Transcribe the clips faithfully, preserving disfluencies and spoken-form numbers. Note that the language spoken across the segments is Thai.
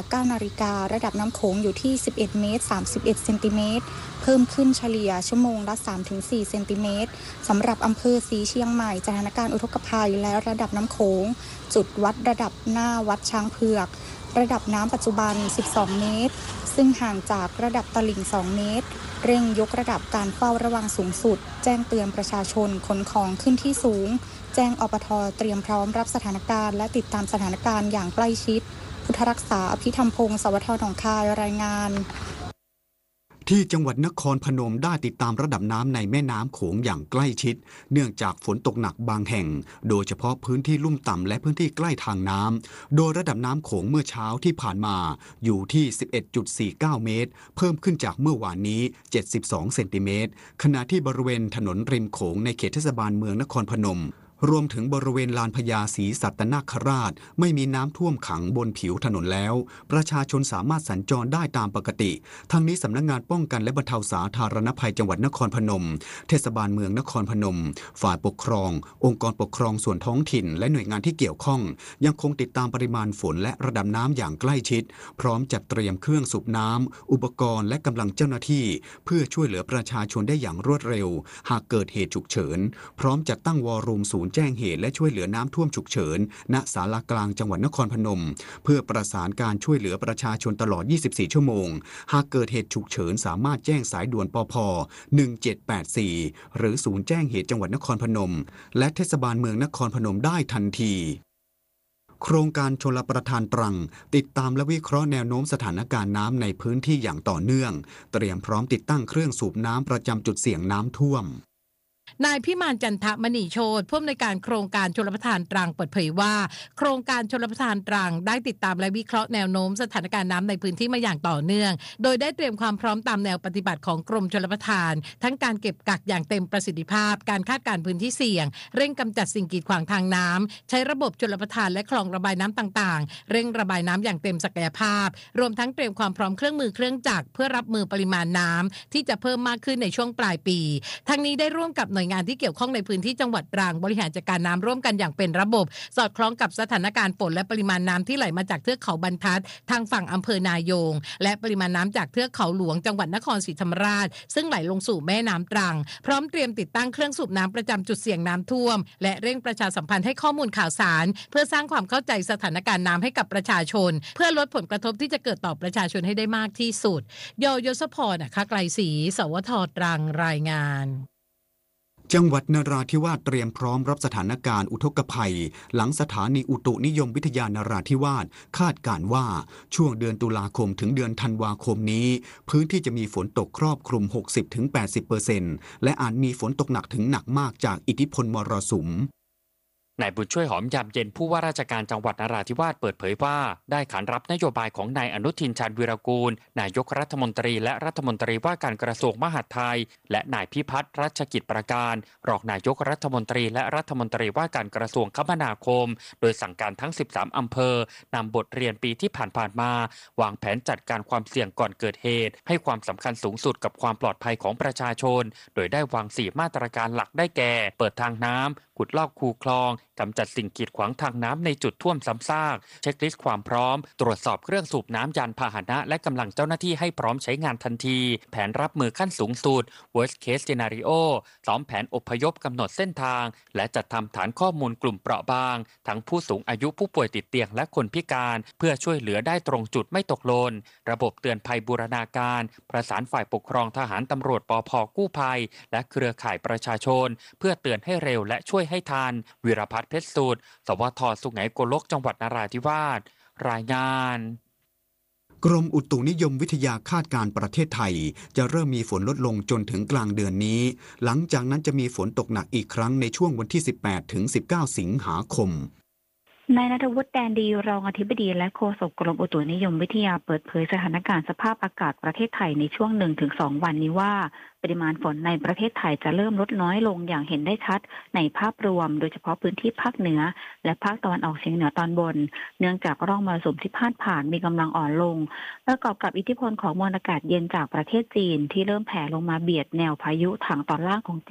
เก้านาฬิการะดับน้ำโขงอยู่ที่สิบเอ็ดเมตรสามสิบเอ็ดเซนติเมตรเพิ่มขึ้นเฉลี่ยชั่วโมงละ สามถึงสี่ เซนติเมตรสำหรับอำเภอศรีเชียงใหม่สถานการณ์อุทกภัยและระดับน้ำโขงจุดวัดระดับหน้าวัดช้างเผือกระดับน้ำปัจจุบันสิบสองเมตรซึ่งห่างจากระดับตลิ่งสองเมตรเร่งยกระดับการเฝ้าระวังสูงสุดแจ้งเตือนประชาชนขนของขึ้นที่สูงแจ้งอปท.เตรียมพร้อมรับสถานการณ์และติดตามสถานการณ์อย่างใกล้ชิดพุทธรักษาอภิธรรมพงศ์สวทหนองคายรายงานที่จังหวัดนครพนมได้ติดตามระดับน้ำในแม่น้ำโขงอย่างใกล้ชิดเนื่องจากฝนตกหนักบางแห่งโดยเฉพาะพื้นที่ลุ่มต่ำและพื้นที่ใกล้ทางน้ำโดยระดับน้ำโขงเมื่อเช้าที่ผ่านมาอยู่ที่ สิบเอ็ดจุดสี่เก้า เมตรเพิ่มขึ้นจากเมื่อวานนี้เจ็ดสิบสองเซนติเมตรขณะที่บริเวณถนนริมโขงในเขตเทศบาลเมืองนครพนมรวมถึงบริเวณลานพญาศรีสัตนคราชไม่มีน้ำท่วมขังบนผิวถนนแล้วประชาชนสามารถสัญจรได้ตามปกติทั้งนี้สำนักงานป้องกันและบรรเทาสาธารณภัยจังหวัดนครพนมเทศบาลเมืองนครพนมฝ่ายปกครององค์กรปกครองส่วนท้องถิ่นและหน่วยงานที่เกี่ยวข้องยังคงติดตามปริมาณฝนและระดับน้ำอย่างใกล้ชิดพร้อมจัดเตรียมเครื่องสูบน้ำอุปกรณ์และกำลังเจ้าหน้าที่เพื่อช่วยเหลือประชาชนได้อย่างรวดเร็วหากเกิดเหตุฉุกเฉินพร้อมจัดตั้งวอรูมศูนย์แจ้งเหตุและช่วยเหลือน้ำท่วมฉุกเฉินณศาลากลางจังหวัดนครพนมเพื่อประสานการช่วยเหลือประชาชนตลอดยี่สิบสี่ชั่วโมงหากเกิดเหตุฉุกเฉินสามารถแจ้งสายด่วนปภหนึ่งเจ็ดแปดสี่หรือศูนย์แจ้งเหตุจังหวัดนครพนมและเทศบาลเมืองนครพนมได้ทันทีโครงการชลประทานตรังติดตามและวิเคราะห์แนวโน้มสถานการณ์น้ำในพื้นที่อย่างต่อเนื่องเตรียมพร้อมติดตั้งเครื่องสูบน้ำประจำจุดเสี่ยงน้ำท่วมนายพิมานจันทมณีโชติผู้อำนวยการโครงการชลประทานตรังเปิดเผยว่าโครงการชลประทานตรังได้ติดตามและวิเคราะห์แนวโน้มสถานการณ์น้ำในพื้นที่มาอย่างต่อเนื่องโดยได้เตรียมความพร้อมตามแนวปฏิบัติของกรมชลประทานทั้งการเก็บกักอย่างเต็มประสิทธิภาพการคาดการณ์พื้นที่เสี่ยงเร่งกำจัดสิ่งกีดขวางทางน้ำใช้ระบบชลประทานและคลองระบายน้ำต่างๆเร่งระบายน้ำอย่างเต็มศักยภาพรวมทั้งเตรียมความพร้อมเครื่องมือเครื่องจักรเพื่อรับมือปริมาณน้ำที่จะเพิ่มมากขึ้นในช่วงปลายปีทั้งนี้ได้ร่วมกับหน่วยงานที่เกี่ยวข้องในพื้นที่จังหวัดตรังบริหารจัดการน้ำร่วมกันอย่างเป็นระบบสอดคล้องกับสถานการณ์ฝนและปริมาณน้ำที่ไหลมาจากเทือกเขาบรรทัดทางฝั่งอำเภอนายงและปริมาณน้ำจากเทือกเขาหลวงจังหวัดนครศรีธรรมราชซึ่งไหลลงสู่แม่น้ำตรังพร้อมเตรียมติดตั้งเครื่องสูบน้ำประจำจุดเสี่ยงน้ำท่วมและเร่งประชาสัมพันธ์ให้ข้อมูลข่าวสารเพื่อสร้างความเข้าใจสถานการณ์น้ำให้กับประชาชนเพื่อลดผลกระทบที่จะเกิดต่อประชาชนให้ได้มากที่สุดโยยศพรนะคะไกลศรีสวทตรังรายงานจังหวัดนราธิวาสเตรียมพร้อมรับสถานการณ์อุทกภัยหลังสถานีอุตุนิยมวิทยานราธิวาสคาดการณ์ว่าช่วงเดือนตุลาคมถึงเดือนธันวาคมนี้พื้นที่จะมีฝนตกครอบคลุม หกสิบถึงแปดสิบเปอร์เซ็นต์ และอาจมีฝนตกหนักถึงหนักมากจากอิทธิพลมรสุมนายบุญช่วยหอมยามเย็นผู้ว่าราชการจังหวัดนราธิวาสเปิดเผยว่าได้ขานรับนโยบายของนายอนุทินชาญวีรกูลนายกรัฐมนตรีและรัฐมนตรีว่าการกระทรวงมหาดไทยและนายพิพัฒน์รัชกิจประการรองนายกรัฐมนตรีและรัฐมนตรีว่าการกระทรวงคมนาคมโดยสั่งการทั้งสิบสามอำเภอนำบทเรียนปีที่ผ่านๆมาวางแผนจัดการความเสี่ยงก่อนเกิดเหตุให้ความสำคัญสูงสุดกับความปลอดภัยของประชาชนโดยได้วางสี่มาตรการหลักได้แก่เปิดทางน้ำขุดลอกคูคลองกำจัดสิ่งกีดขวางทางน้ำในจุดท่วมซ้ำซากเช็คลิสต์ความพร้อมตรวจสอบเครื่องสูบน้ำยานพาหนะและกำลังเจ้าหน้าที่ให้พร้อมใช้งานทันทีแผนรับมือขั้นสูงสุด worst case scenario ซ้อมแผนอพยพกำหนดเส้นทางและจัดทำฐานข้อมูลกลุ่มเปราะบางทั้งผู้สูงอายุผู้ป่วยติดเตียงและคนพิการเพื่อช่วยเหลือได้ตรงจุดไม่ตกหล่นระบบเตือนภัยบูรณาการประสานฝ่ายปกครองทหารตำรวจปภ.กู้ภัยและเครือข่ายประชาชนเพื่อเตือนให้เร็วและช่วยให้ทันวีรพัฒน์เพชรสูตรสวท.สุไหงโกลกจังหวัดนราธิวาสรายงานกรมอุตุนิยมวิทยาคาดการณ์ประเทศไทยจะเริ่มมีฝนลดลงจนถึงกลางเดือนนี้หลังจากนั้นจะมีฝนตกหนักอีกครั้งในช่วงวันที่สิบแปดถึงสิบเก้าสิงหาคมนายณัฐวุฒิ แดนดีรองอธิบดีและโฆษกกรมอุตุนิยมวิทยาเปิดเผยสถานการณ์สภาพอากาศประเทศไทยในช่วง หนึ่งถึงสอง วันนี้ว่าปริมาณฝนในประเทศไทยจะเริ่มลดน้อยลงอย่างเห็นได้ชัดในภาพรวมโดยเฉพาะพื้นที่ภาคเหนือและภาคตะวันออกเฉียงเหนือตอนบนเนื่องจากร่องมรสุมที่พาดผ่านมีกำลังอ่อนลงประกอบกับอิทธิพลของมวลอากาศเย็นจากประเทศจีนที่เริ่มแผ่ลงมาเบียดแนวพายุทางตอนล่างของจีน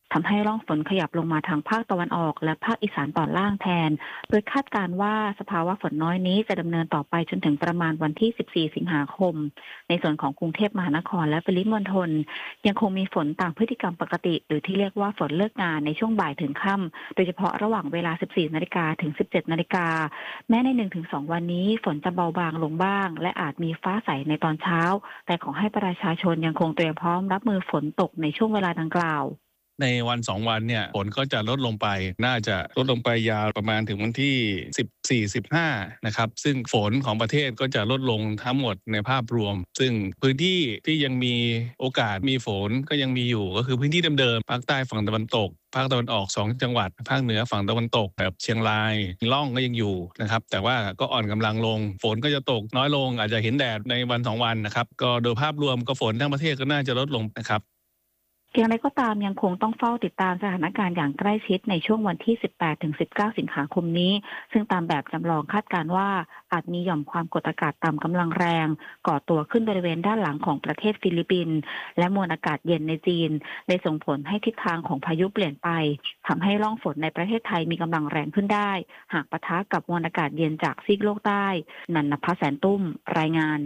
ทำให้ร่องฝนขยับลงมาทางภาคตะวันออกและภาคอีสานตอนล่างแทนโดยคาดการณ์ว่าสภาวะฝนน้อยนี้จะดำเนินต่อไปจนถึงประมาณวันที่สิบสี่สิงหาคมในส่วนของกรุงเทพมหานครและปริมณฑลยังคงมีฝนตามพฤติกรรมปกติหรือที่เรียกว่าฝนเลิกงานในช่วงบ่ายถึงค่ำโดยเฉพาะระหว่างเวลา สิบสี่นาฬิกา ถึง สิบเจ็ดนาฬิกาแม้ใน หนึ่งถึงสอง วันนี้ฝนจะเบาบางลงบ้างและอาจมีฟ้าใสในตอนเช้าแต่ขอให้ประชาชนยังคงเตรียมพร้อมรับมือฝนตกในช่วงเวลาดังกล่าวในวันสองวันเนี่ยฝนก็จะลดลงไปน่าจะลดลงไปยาวประมาณถึงวันที่สิบสี่ สิบห้านะครับซึ่งฝนของประเทศก็จะลดลงทั้งหมดในภาพรวมซึ่งพื้นที่ที่ยังมีโอกาสมีฝนก็ยังมีอยู่ก็คือพื้นที่เดิมๆภาคใต้ฝั่งตะวันตกภาคตะวันออกสองจังหวัดภาคเหนือฝั่งตะวันตกแบบเชียงรายล่องก็ยังอยู่นะครับแต่ว่าก็อ่อนกำลังลงฝนก็จะตกน้อยลงอาจจะเห็นแดดในวันสองวันนะครับก็โดยภาพรวมก็ฝนทั้งประเทศก็น่าจะลดลงนะครับอย่างไรก็ตามยังคงต้องเฝ้าติดตามสถานการณ์อย่างใกล้ชิดในช่วงวันที่ สิบแปดถึงสิบเก้า สิงหาคมนี้ซึ่งตามแบบจำลองคาดการณ์ว่าอาจมีหย่อมความกดอากาศต่ำกำลังแรงก่อตัวขึ้นบริเวณด้านหลังของประเทศฟิลิปปินส์และมวลอากาศเย็นในจีนได้ส่งผลให้ทิศทางของพายุเปลี่ยนไปทำให้ร่องฝนในประเทศไทยมีกำลังแรงขึ้นได้หากปะทะกับมวลอากาศเย็นจากซีกโลกใต้นันนภแสนตุ้มรายงาน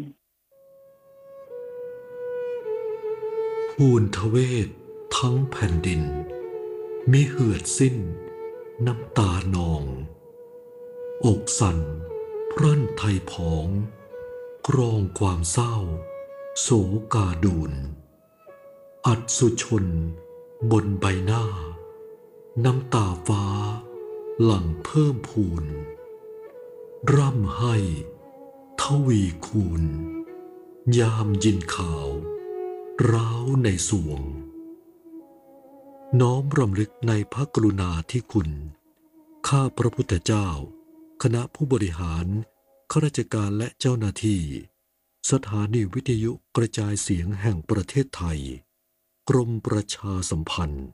ภูนทเวศทั้งแผ่นดินมิเหือดสิ้นน้ำตานองอกสั่นพรั่นไทยผองกรองความเศร้าโศกาดูนอัดสุชนบนใบหน้าน้ำตาฟ้าหลั่งเพิ่มพูนร่ำให้ทวีคูณยามยินข่าวร้าวในสวงน้อมรำลึกในพระกรุณาธิคุณข้าพระพุทธเจ้าคณะผู้บริหารข้าราชการและเจ้าหน้าที่สถานีวิทยุกระจายเสียงแห่งประเทศไทยกรมประชาสัมพันธ์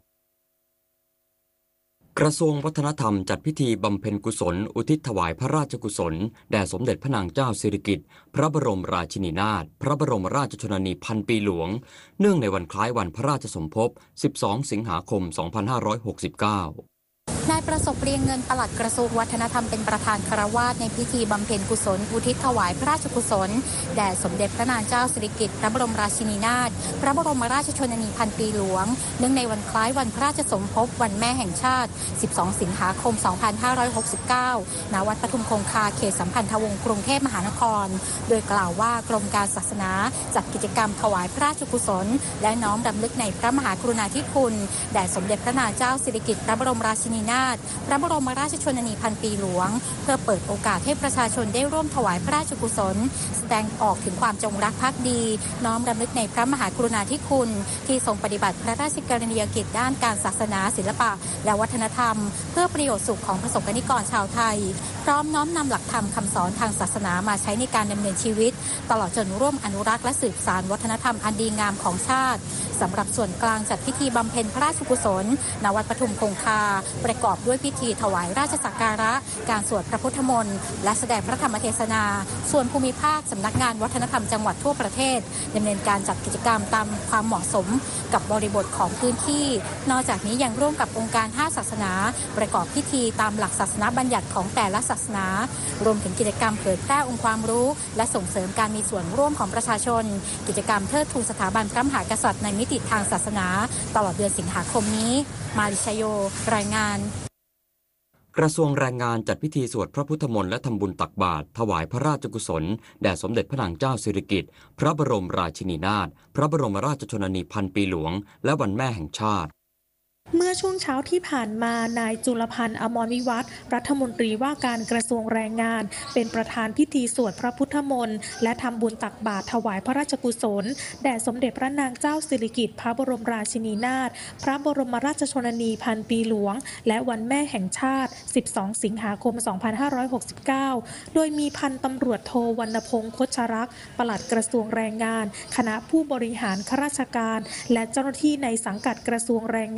กระทรวงวัฒนธรรมจัดพิธีบำเพ็ญกุศลอุทิศถวายพระราชกุศลแด่สมเด็จพระนางเจ้าสิริกิติ์พระบรมราชินีนาถพระบรมราชชนนีพันปีหลวงเนื่องในวันคล้ายวันพระราชสมภพสิบสองสิงหาคมสองพันห้าร้อยหกสิบเก้านายประสบเรียงเงินปลัดกระทรวงวัฒนธรรมเป็นประธานคารวาสในพิธีบำเพ็ญกุศลอุทิศถวายพระราชกุศลแด่สมเด็จพระนางเจ้าสิริกิติ์พระบรมราชินีนาถพระบรมราชชนนีพันปีหลวงเนื่องในวันคล้ายวันพระราชสมภพวันแม่แห่งชาติสิบสองสิงหาคมสองพันห้าร้อยหกสิบเก้าณวัดปทุมคงคาเขตสัมพันธวงศ์กรุงเทพมหานครโดยกล่าวว่ากรมการศาสนาจัดกิจกรรมถวายพระราชกุศลและน้อมรำลึกในพระมหากรุณาธิคุณแด่สมเด็จพระนางเจ้าสิริกิติ์พระบรมราชินีนาถพระบรมราชชนนีพันปีหลวงเพื่อเปิดโอกาสให้ประชาชนได้ร่วมถวายพระราชกุศลแสดงออกถึงความจงรักภักดีน้อมรำลึกในพระมหากรุณาธิคุณที่ทรงปฏิบัติพระราชกรณียกิจด้านการศาสนาศิลปะและวัฒนธรรมเพื่อประโยชน์สุขของประสบกนิกรชาวไทยพร้อมน้อมนำหลักธรรมคำสอนทางศาสนามาใช้ในการดำเนินชีวิตตลอดจนร่วมอนุรักษ์และสืบสานวัฒนธรรมอันดีงามของชาติสำหรับส่วนกลางจัดพิธีบำเพ็ญพระราชกุศลณวัดปทุมคงคาประกอบด้วยพิธีถวายราชสักการะการสวดพระพุทธมนต์และแสดงพระธรรมเทศนาส่วนภูมิภาคสำนักงานวัฒนธรรมจังหวัดทั่วประเทศดำเนินการจัดกิจกรรมตามความเหมาะสมกับบริบทของพื้นที่นอกจากนี้ยังร่วมกับองค์การห้าศาสนาประกอบพิธีตามหลักศาสนาบัญญัติของแต่ละศาสนารวมถึงกิจกรรมเผยแพร่องค์ความรู้และส่งเสริมการมีส่วนร่วมของประชาชนกิจกรรมเทิดทูนสถาบันพระมหากษัตริย์ในมิติทางศาสนาตลอดเดือนสิงหาคมนี้มาริชโยรายงานกระทรวงแรงงานจัดพิธีสวดพระพุทธมนต์และทำบุญตักบาตรถวายพระราชกุศลแด่สมเด็จพระนางเจ้าสิริกิติ์พระบรมราชินีนาถพระบรมราชชนนีพันปีหลวงและวันแม่แห่งชาติเมื่อช่วงเช้าที่ผ่านมานายจุลพันธ์อมรวิวัฒน์รัฐมนตรีว่าการกระทรวงแรงงานเป็นประธานพิธีสวดพระพุทธมนต์และทำบุญตักบาตรถวายพระราชกุศลแด่สมเด็จพระนางเจ้าสิริกิติ์พระบรมราชินีนาถพระบรมราชชนนีพันปีหลวงและวันแม่แห่งชาติสิบสองสิงหาคมสองพันห้าร้อยหกสิบเก้าโดยมีพันตำรวจโทวรรณพงษ์คชรักษ์ปลัดกระทรวงแรงงานคณะผู้บริหารข้าราชการและเจ้าหน้าที่ในสังกัดกระทรวงแรงงาน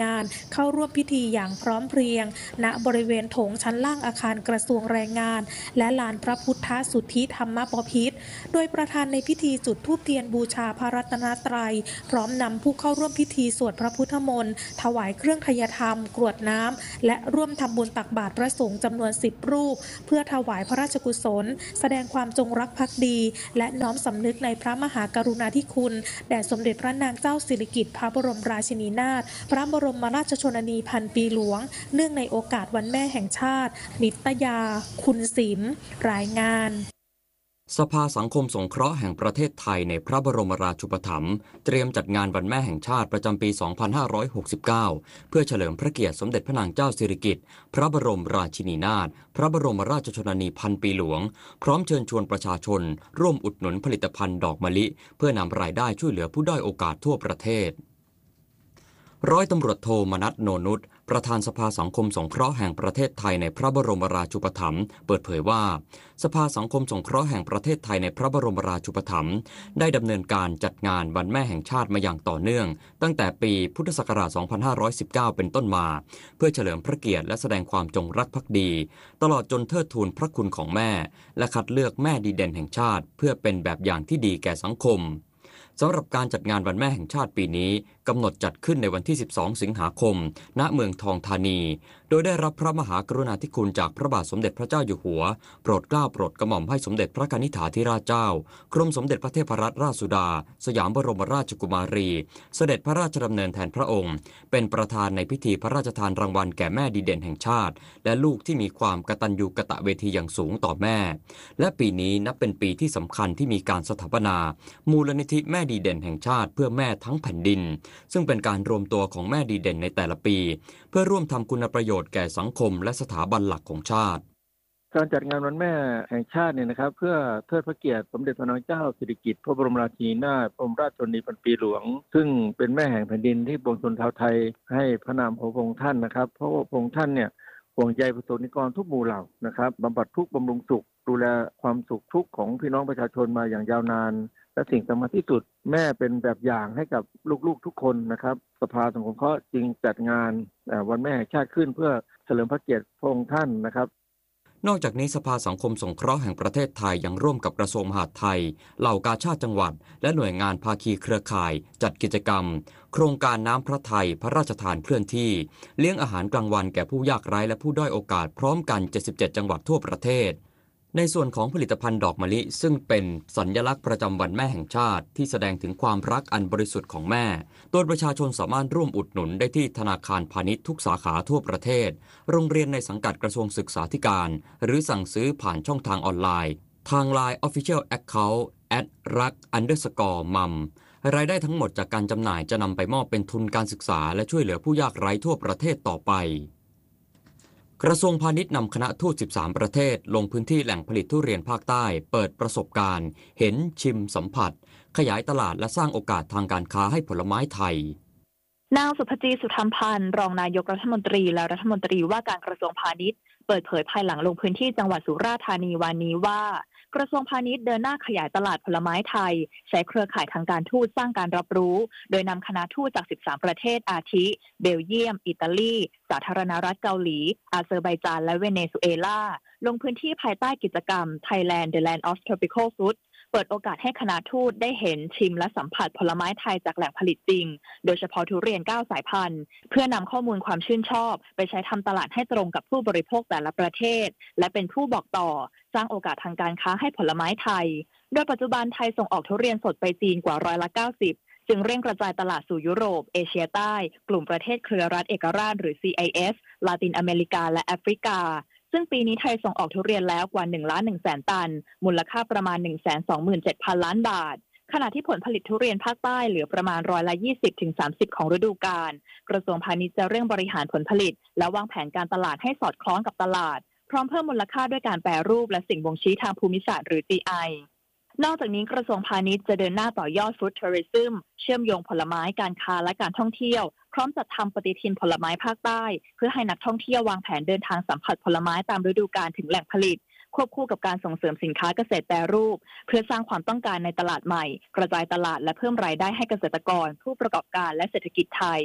เข้าร่วมพิธีอย่างพร้อมเพรียงณบริเวณโถงชั้นล่างอาคารกระทรวงแรงงานและลานพระพุทธสุทธิธรรมบพิตรโดยประธานในพิธีจุดธูปเทียนบูชาพระรัตนตรัยพร้อมนำผู้เข้าร่วมพิธีสวดพระพุทธมนต์ถวายเครื่องไทยธรรมกรวดน้ำและร่วมทำบุญตักบาตรพระสงฆ์จำนวนสิบรูปเพื่อถวายพระราชกุศลแสดงความจงรักภักดีและน้อมสำนึกในพระมหากรุณาธิคุณแด่สมเด็จพระนางเจ้าสิริกิติ์พระบรมราชินีนาถพระบรมราชชนนีพันปีหลวงเนื่องในโอกาสวันแม่แห่งชาตินิตยาคุณศิมรายงานสภาสังคมสงเคราะห์แห่งประเทศไทยในพระบรมราชูปถัมภ์เตรียมจัดงานวันแม่แห่งชาติประจำปี สองพันห้าร้อยหกสิบเก้า เพื่อเฉลิมพระเกียรติสมเด็จพระนางเจ้าสิริกิติ์พระบรมราชินีนาถพระบรมราชชนนีพันปีหลวงพร้อมเชิญชวนประชาชนร่วมอุดหนุนผลิตภัณฑ์ดอกมะลิเพื่อนำรายได้ช่วยเหลือผู้ด้อยโอกาสทั่วประเทศร้อยตำรวจโทมนัส โนนุชประธานสภาสังคมสงเคราะห์แห่งประเทศไทยในพระบรมราชูปถัมภ์เปิดเผยว่าสภาสังคมสงเคราะห์แห่งประเทศไทยในพระบรมราชูปถัมภ์ได้ดำเนินการจัดงานวันแม่แห่งชาติมาอย่างต่อเนื่องตั้งแต่ปีพุทธศักราช สองพันห้าร้อยสิบเก้า เป็นต้นมาเพื่อเฉลิมพระเกียรติและแสดงความจงรักภักดีตลอดจนเทิดทูนพระคุณของแม่และคัดเลือกแม่ดีเด่นแห่งชาติเพื่อเป็นแบบอย่างที่ดีแก่สังคมสำหรับการจัดงานวันแม่แห่งชาติปีนี้กำหนดจัดขึ้นในวันที่สิบสองสิงหาคมณเมืองทองธานีโดยได้รับพระมหากรุณาธิคุณจากพระบาทสมเด็จพระเจ้าอยู่หัวโปรดเกล้าโปรดกระหม่อมให้สมเด็จพระกนิษฐาธิราชเจ้ากรมสมเด็จพระเทพรัตนราชสุดาสยามบรมราชกุมารีเสด็จพระราชดำเนินแทนพระองค์เป็นประธานในพิธีพระราชทานรางวัลแก่แม่ดีเด่นแห่งชาติและลูกที่มีความกตัญญูกตเวทีอย่างสูงต่อแม่และปีนี้นับเป็นปีที่สำคัญที่มีการสถาปนามูลนิธิแม่ดีเด่นแห่งชาติเพื่อแม่ทั้งแผ่นดินซึ่งเป็นการรวมตัวของแม่ดีเด่นในแต่ละปีเพื่อร่วมทำคุณประโยชน์แก่สังคมและสถาบันหลักของชาติการจัดงานวันแม่แห่งชาติเนี่ยนะครับเพื่อเทิดพระเกียรติสมเด็จพระนางเจ้าสิริกิติ์พระบรมราชินีนาถพระบรมราชชนนีพันปีหลวงซึ่งเป็นแม่แห่งแผ่นดินที่ปวงชนชาวไทยให้พระนามของพระองค์ท่านนะครับเพราะว่าพระองค์ท่านเนี่ยห่วงใยประสบนิกรทุกหมู่เหล่านะครับบำบัดทุกข์บำรุงสุขดูแลความสุขทุกข์ของพี่น้องประชาชนมาอย่างยาวนานและสิ่งสำคัญที่สุดแม่เป็นแบบอย่างให้กับลูกๆทุกคนนะครับสภาสังคมสงเคราะห์จึงจัดงานวันแม่แห่งชาติขึ้นเพื่อเฉลิมพระเกียรติพระองค์ท่านนะครับนอกจากนี้สภาสังคมสงเคราะห์แห่งประเทศไทยยังร่วมกับกระทรวงมหาดไทยเหล่ากาชาดจังหวัดและหน่วยงานภาคีเครือข่ายจัดกิจกรรมโครงการน้ำพระทัยพระราชทานเคลื่อนที่เลี้ยงอาหารกลางวันแก่ผู้ยากไร้และผู้ด้อยโอกาสพร้อมกันเจ็ดสิบเจ็ดจังหวัดทั่วประเทศในส่วนของผลิตภัณฑ์ดอกมะลิซึ่งเป็นสัญลักษณ์ประจำวันแม่แห่งชาติที่แสดงถึงความรักอันบริสุทธิ์ของแม่โดยประชาชนสามารถร่วมอุดหนุนได้ที่ธนาคารพาณิชย์ทุกสาขาทั่วประเทศโรงเรียนในสังกัดกระทรวงศึกษาธิการหรือสั่งซื้อผ่านช่องทางออนไลน์ทาง ไลน์ Official Account แอท รัก อันเดอร์สกอร์ มัม รายได้ทั้งหมดจากการจำหน่ายจะนำไปมอบเป็นทุนการศึกษาและช่วยเหลือผู้ยากไร้ทั่วประเทศต่อไปกระทรวงพาณิชย์นำคณะทูตสิบสามประเทศลงพื้นที่แหล่งผลิตทุเรียนภาคใต้เปิดประสบการณ์เห็นชิมสัมผัสขยายตลาดและสร้างโอกาสทางการค้าให้ผลไม้ไทยนางสุภจี สุธรรมพันธ์รองนายกรัฐมนตรีและรัฐมนตรีว่าการกระทรวงพาณิชย์เปิดเผยภายหลังลงพื้นที่จังหวัดสุราษฎร์ธานีวันนี้ว่ากระทรวงพาณิชย์เดินหน้าขยายตลาดผลไม้ไทยใช้เครือข่ายทางการทูตสร้างการรับรู้โดยนำคณะทูตจากสิบสามประเทศอาทิเบลเยียมอิตาลีสาธารณรัฐเกาหลีอาเซอร์ไบจานและเวเนซุเอลาลงพื้นที่ภายใต้กิจกรรม Thailand The Land of Tropical Fruitเปิดโอกาสให้คณะทูตได้เห็นชิมและสัมผัสผลไม้ไทยจากแหล่งผลิตจริงโดยเฉพาะทุเรียนเก้าสายพันธุ์เพื่อนำข้อมูลความชื่นชอบไปใช้ทำตลาดให้ตรงกับผู้บริโภคแต่ละประเทศและเป็นผู้บอกต่อสร้างโอกาสทางการค้าให้ผลไม้ไทยโดยปัจจุบันไทยส่งออกทุเรียนสดไปจีนกว่าร้อยละเก้าสิบจึงเร่งกระจายตลาดสู่ยุโรปเอเชียใต้กลุ่มประเทศเครือรัฐเอกราชหรือ ซี ไอ เอส ลาตินอเมริกาและแอฟริกาซึ่งปีนี้ไทยส่งออกทุเรียนแล้วกว่า หนึ่งล้านหนึ่งแสน ตันมูลค่าประมาณ หนึ่งแสนสองหมื่นเจ็ดพัน ล้านบาทขณะที่ผลผลิตทุเรียนภาคใต้เหลือประมาณร้อยละ ยี่สิบถึงสามสิบ ของฤดูกาลกระทรวงพาณิชย์จะเร่งบริหารผลผลิตและวางแผนการตลาดให้สอดคล้องกับตลาดพร้อมเพิ่มมูลค่าด้วยการแปรรูปและสิ่งบ่งชี้ทางภูมิศาสตร์หรือ จี ไอ นอกจากนี้กระทรวงพาณิชย์จะเดินหน้าต่อยอดฟู้ดทัวริซึมเชื่อมโยงผลไม้การค้าและการท่องเที่ยวพร้อมจัดทำปฏิทินผลไม้ภาคใต้เพื่อให้นักท่องเที่ยววางแผนเดินทางสัมผัสผลไม้ตามฤดูกาลถึงแหล่งผลิตควบคู่กับการส่งเสริมสินค้าเกษตรแปรรูปเพื่อสร้างความต้องการในตลาดใหม่กระจายตลาดและเพิ่มรายได้ให้เกษตรกรผู้ประกอบการและเศรษฐกิจไทย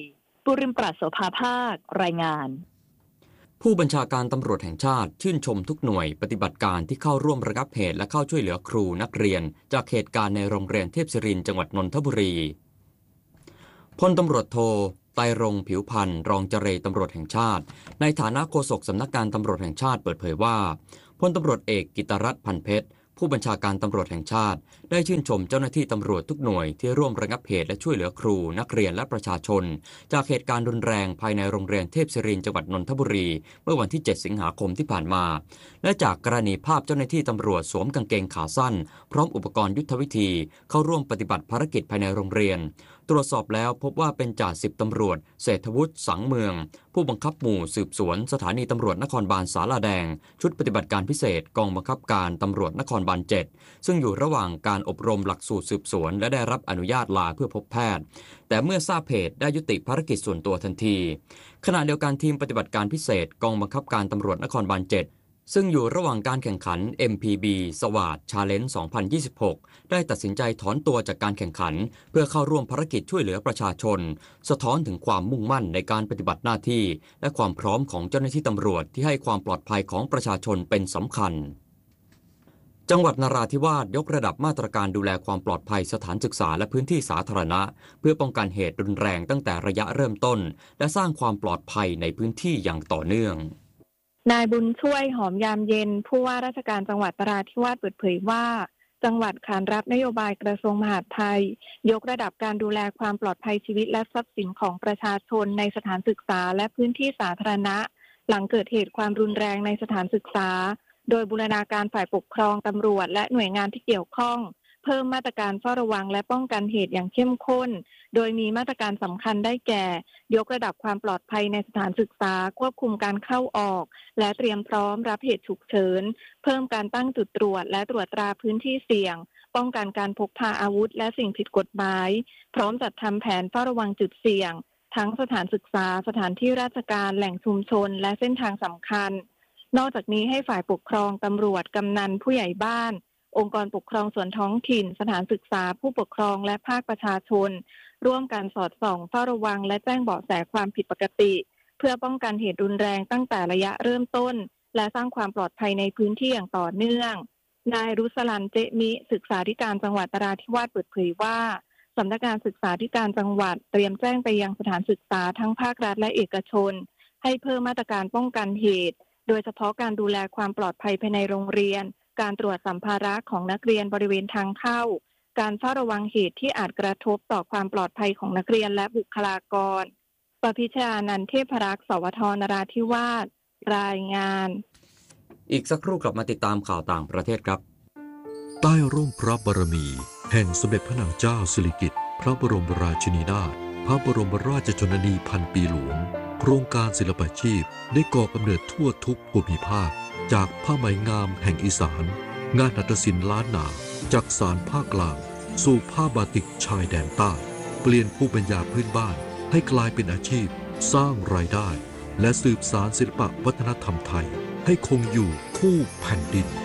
ปุริมปราศโสภาภาครายงานผู้บัญชาการตำรวจแห่งชาติชื่นชมทุกหน่วยปฏิบัติการที่เข้าร่วมระงับเหตุและเข้าช่วยเหลือครูนักเรียนจากเหตุการณ์ในโรงเรียนเทพศิรินทร์จังหวัดนนทบุรีพลตำรวจโทไตรรงค์ผิวพันธ์รองเจรตำรวจแห่งชาติในฐานะโฆษกสำนักงานตำรวจแห่งชาติเปิดเผยว่าพลตำรวจเอกกิตรัตน์พันเพชรผู้บัญชาการตำรวจแห่งชาติได้ชื่นชมเจ้าหน้าที่ตำรวจทุกหน่วยที่ร่วมระงับเหตุและช่วยเหลือครูนักเรียนและประชาชนจากเหตุการณ์รุนแรงภายในโรงเรียนเทพศิรินทร์จังหวัดนนทบุรีเมื่อวันที่เจ็ดสิงหาคมที่ผ่านมาและจากกรณีภาพเจ้าหน้าที่ตำรวจสวมกางเกงขาสั้นพร้อมอุปกรณ์ยุทธวิธีเข้าร่วมปฏิบัติภารกิจภายในโรงเรียนตรวจสอบแล้วพบว่าเป็นจ่าสิบตำรวจเศรษฐวุฒิสังเมืองผู้บังคับหมู่สืบสวนสถานีตำรวจนครบาลสาลาแดงชุดปฏิบัติการพิเศษกองบังคับการตำรวจนครบาลเจ็ดซึ่งอยู่ระหว่างการอบรมหลักสูตรสืบสวนและได้รับอนุญาตลาเพื่อพบแพทย์แต่เมื่อทราบเหตุได้ยุติภารกิจส่วนตัวทันทีขณะเดียวกันทีมปฏิบัติการพิเศษกองบังคับการตำรวจนครบาลเจ็ดซึ่งอยู่ระหว่างการแข่งขัน เอ็ม พี บี สวาท Challenge สองพันยี่สิบหกได้ตัดสินใจถอนตัวจากการแข่งขันเพื่อเข้าร่วมภารกิจช่วยเหลือประชาชนสะท้อนถึงความมุ่งมั่นในการปฏิบัติหน้าที่และความพร้อมของเจ้าหน้าที่ตำรวจที่ให้ความปลอดภัยของประชาชนเป็นสำคัญจังหวัดนราธิวาสยกระดับมาตรการดูแลความปลอดภัยสถานศึกษาและพื้นที่สาธารณะเพื่อป้องกันเหตุรุนแรงตั้งแต่ระยะเริ่มต้นและสร้างความปลอดภัยในพื้นที่อย่างต่อเนื่องนายบุญช่วยหอมยามเย็นผู้ว่าราชการจังหวัดนราธิวาสเปิดเผยว่าจังหวัดขานรับนโยบายกระทรวงมหาดไทยยกระดับการดูแลความปลอดภัยชีวิตและทรัพย์สินของประชาชนในสถานศึกษาและพื้นที่สาธารณะหลังเกิดเหตุความรุนแรงในสถานศึกษาโดยบูรณาการฝ่ายปกครองตำรวจและหน่วยงานที่เกี่ยวข้องเพิ่มมาตรการเฝ้าระวังและป้องกันเหตุอย่างเข้มข้นโดยมีมาตรการสำคัญได้แก่ยกระดับความปลอดภัยในสถานศึกษาควบคุมการเข้าออกและเตรียมพร้อมรับเหตุฉุกเฉินเพิ่มการตั้งจุดตรวจและตรวจตราพื้นที่เสี่ยงป้องกันการพกพาอาวุธและสิ่งผิดกฎหมายพร้อมจัดทำแผนเฝ้าระวังจุดเสี่ยงทั้งสถานศึกษาสถานที่ราชการแหล่งชุมชนและเส้นทางสำคัญนอกจากนี้ให้ฝ่ายปกครองตำรวจกำนันผู้ใหญ่บ้านองค์กรปกครองส่วนท้องถิ่นสถานศึกษาผู้ปกครองและภาคประชาชนร่วมกันสอดส่องเฝ้าระวังและแจ้งเบาะแสความผิดปกติเพื่อป้องกันเหตุรุนแรงตั้งแต่ระยะเริ่มต้นและสร้างความปลอดภัยในพื้นที่อย่างต่อเนื่องนายรุสลันเจมิศึกษาธิการจังหวัดนราธิวาสเปิดเผยว่าสำนักงานศึกษาธิการจังหวัดเตรียมแจ้งไปยังสถานศึกษาทั้งภาครัฐและเอกชนให้เพิ่มมาตรการป้องกันเหตุโดยเฉพาะการดูแลความปลอดภัยภายในโรงเรียนการตรวจสัมภาระของนักเรียนบริเวณทางเข้าการเฝ้าระวังเหตุที่อาจกระทบต่อความปลอดภัยของนักเรียนและบุคลากรปพิชานันท์เทพรักษ์สวทนราธิวาสรายงานอีกสักครู่กลับมาติดตามข่าวต่างประเทศครับใต้ร่มพระบารมีแห่งสมเด็จพระนางเจ้าสิริกิติ์พระบรมราชินีนาถพระบรมราชชนนีพันปีหลวงโครงการศิลปาชีพได้ก่อกำเนิดทั่วทุกภูมิภาคจากผ้าไหมงามแห่งอีสานงานหัตถศิลป์ล้านนาจากสารภาคกลางสู่ผ้าบาติกชายแดนใต้เปลี่ยนภูมิปัญญาพื้นบ้านให้กลายเป็นอาชีพสร้างรายได้และสืบสานศิลปวัฒนธรรมไทยให้คงอยู่คู่แผ่นดิน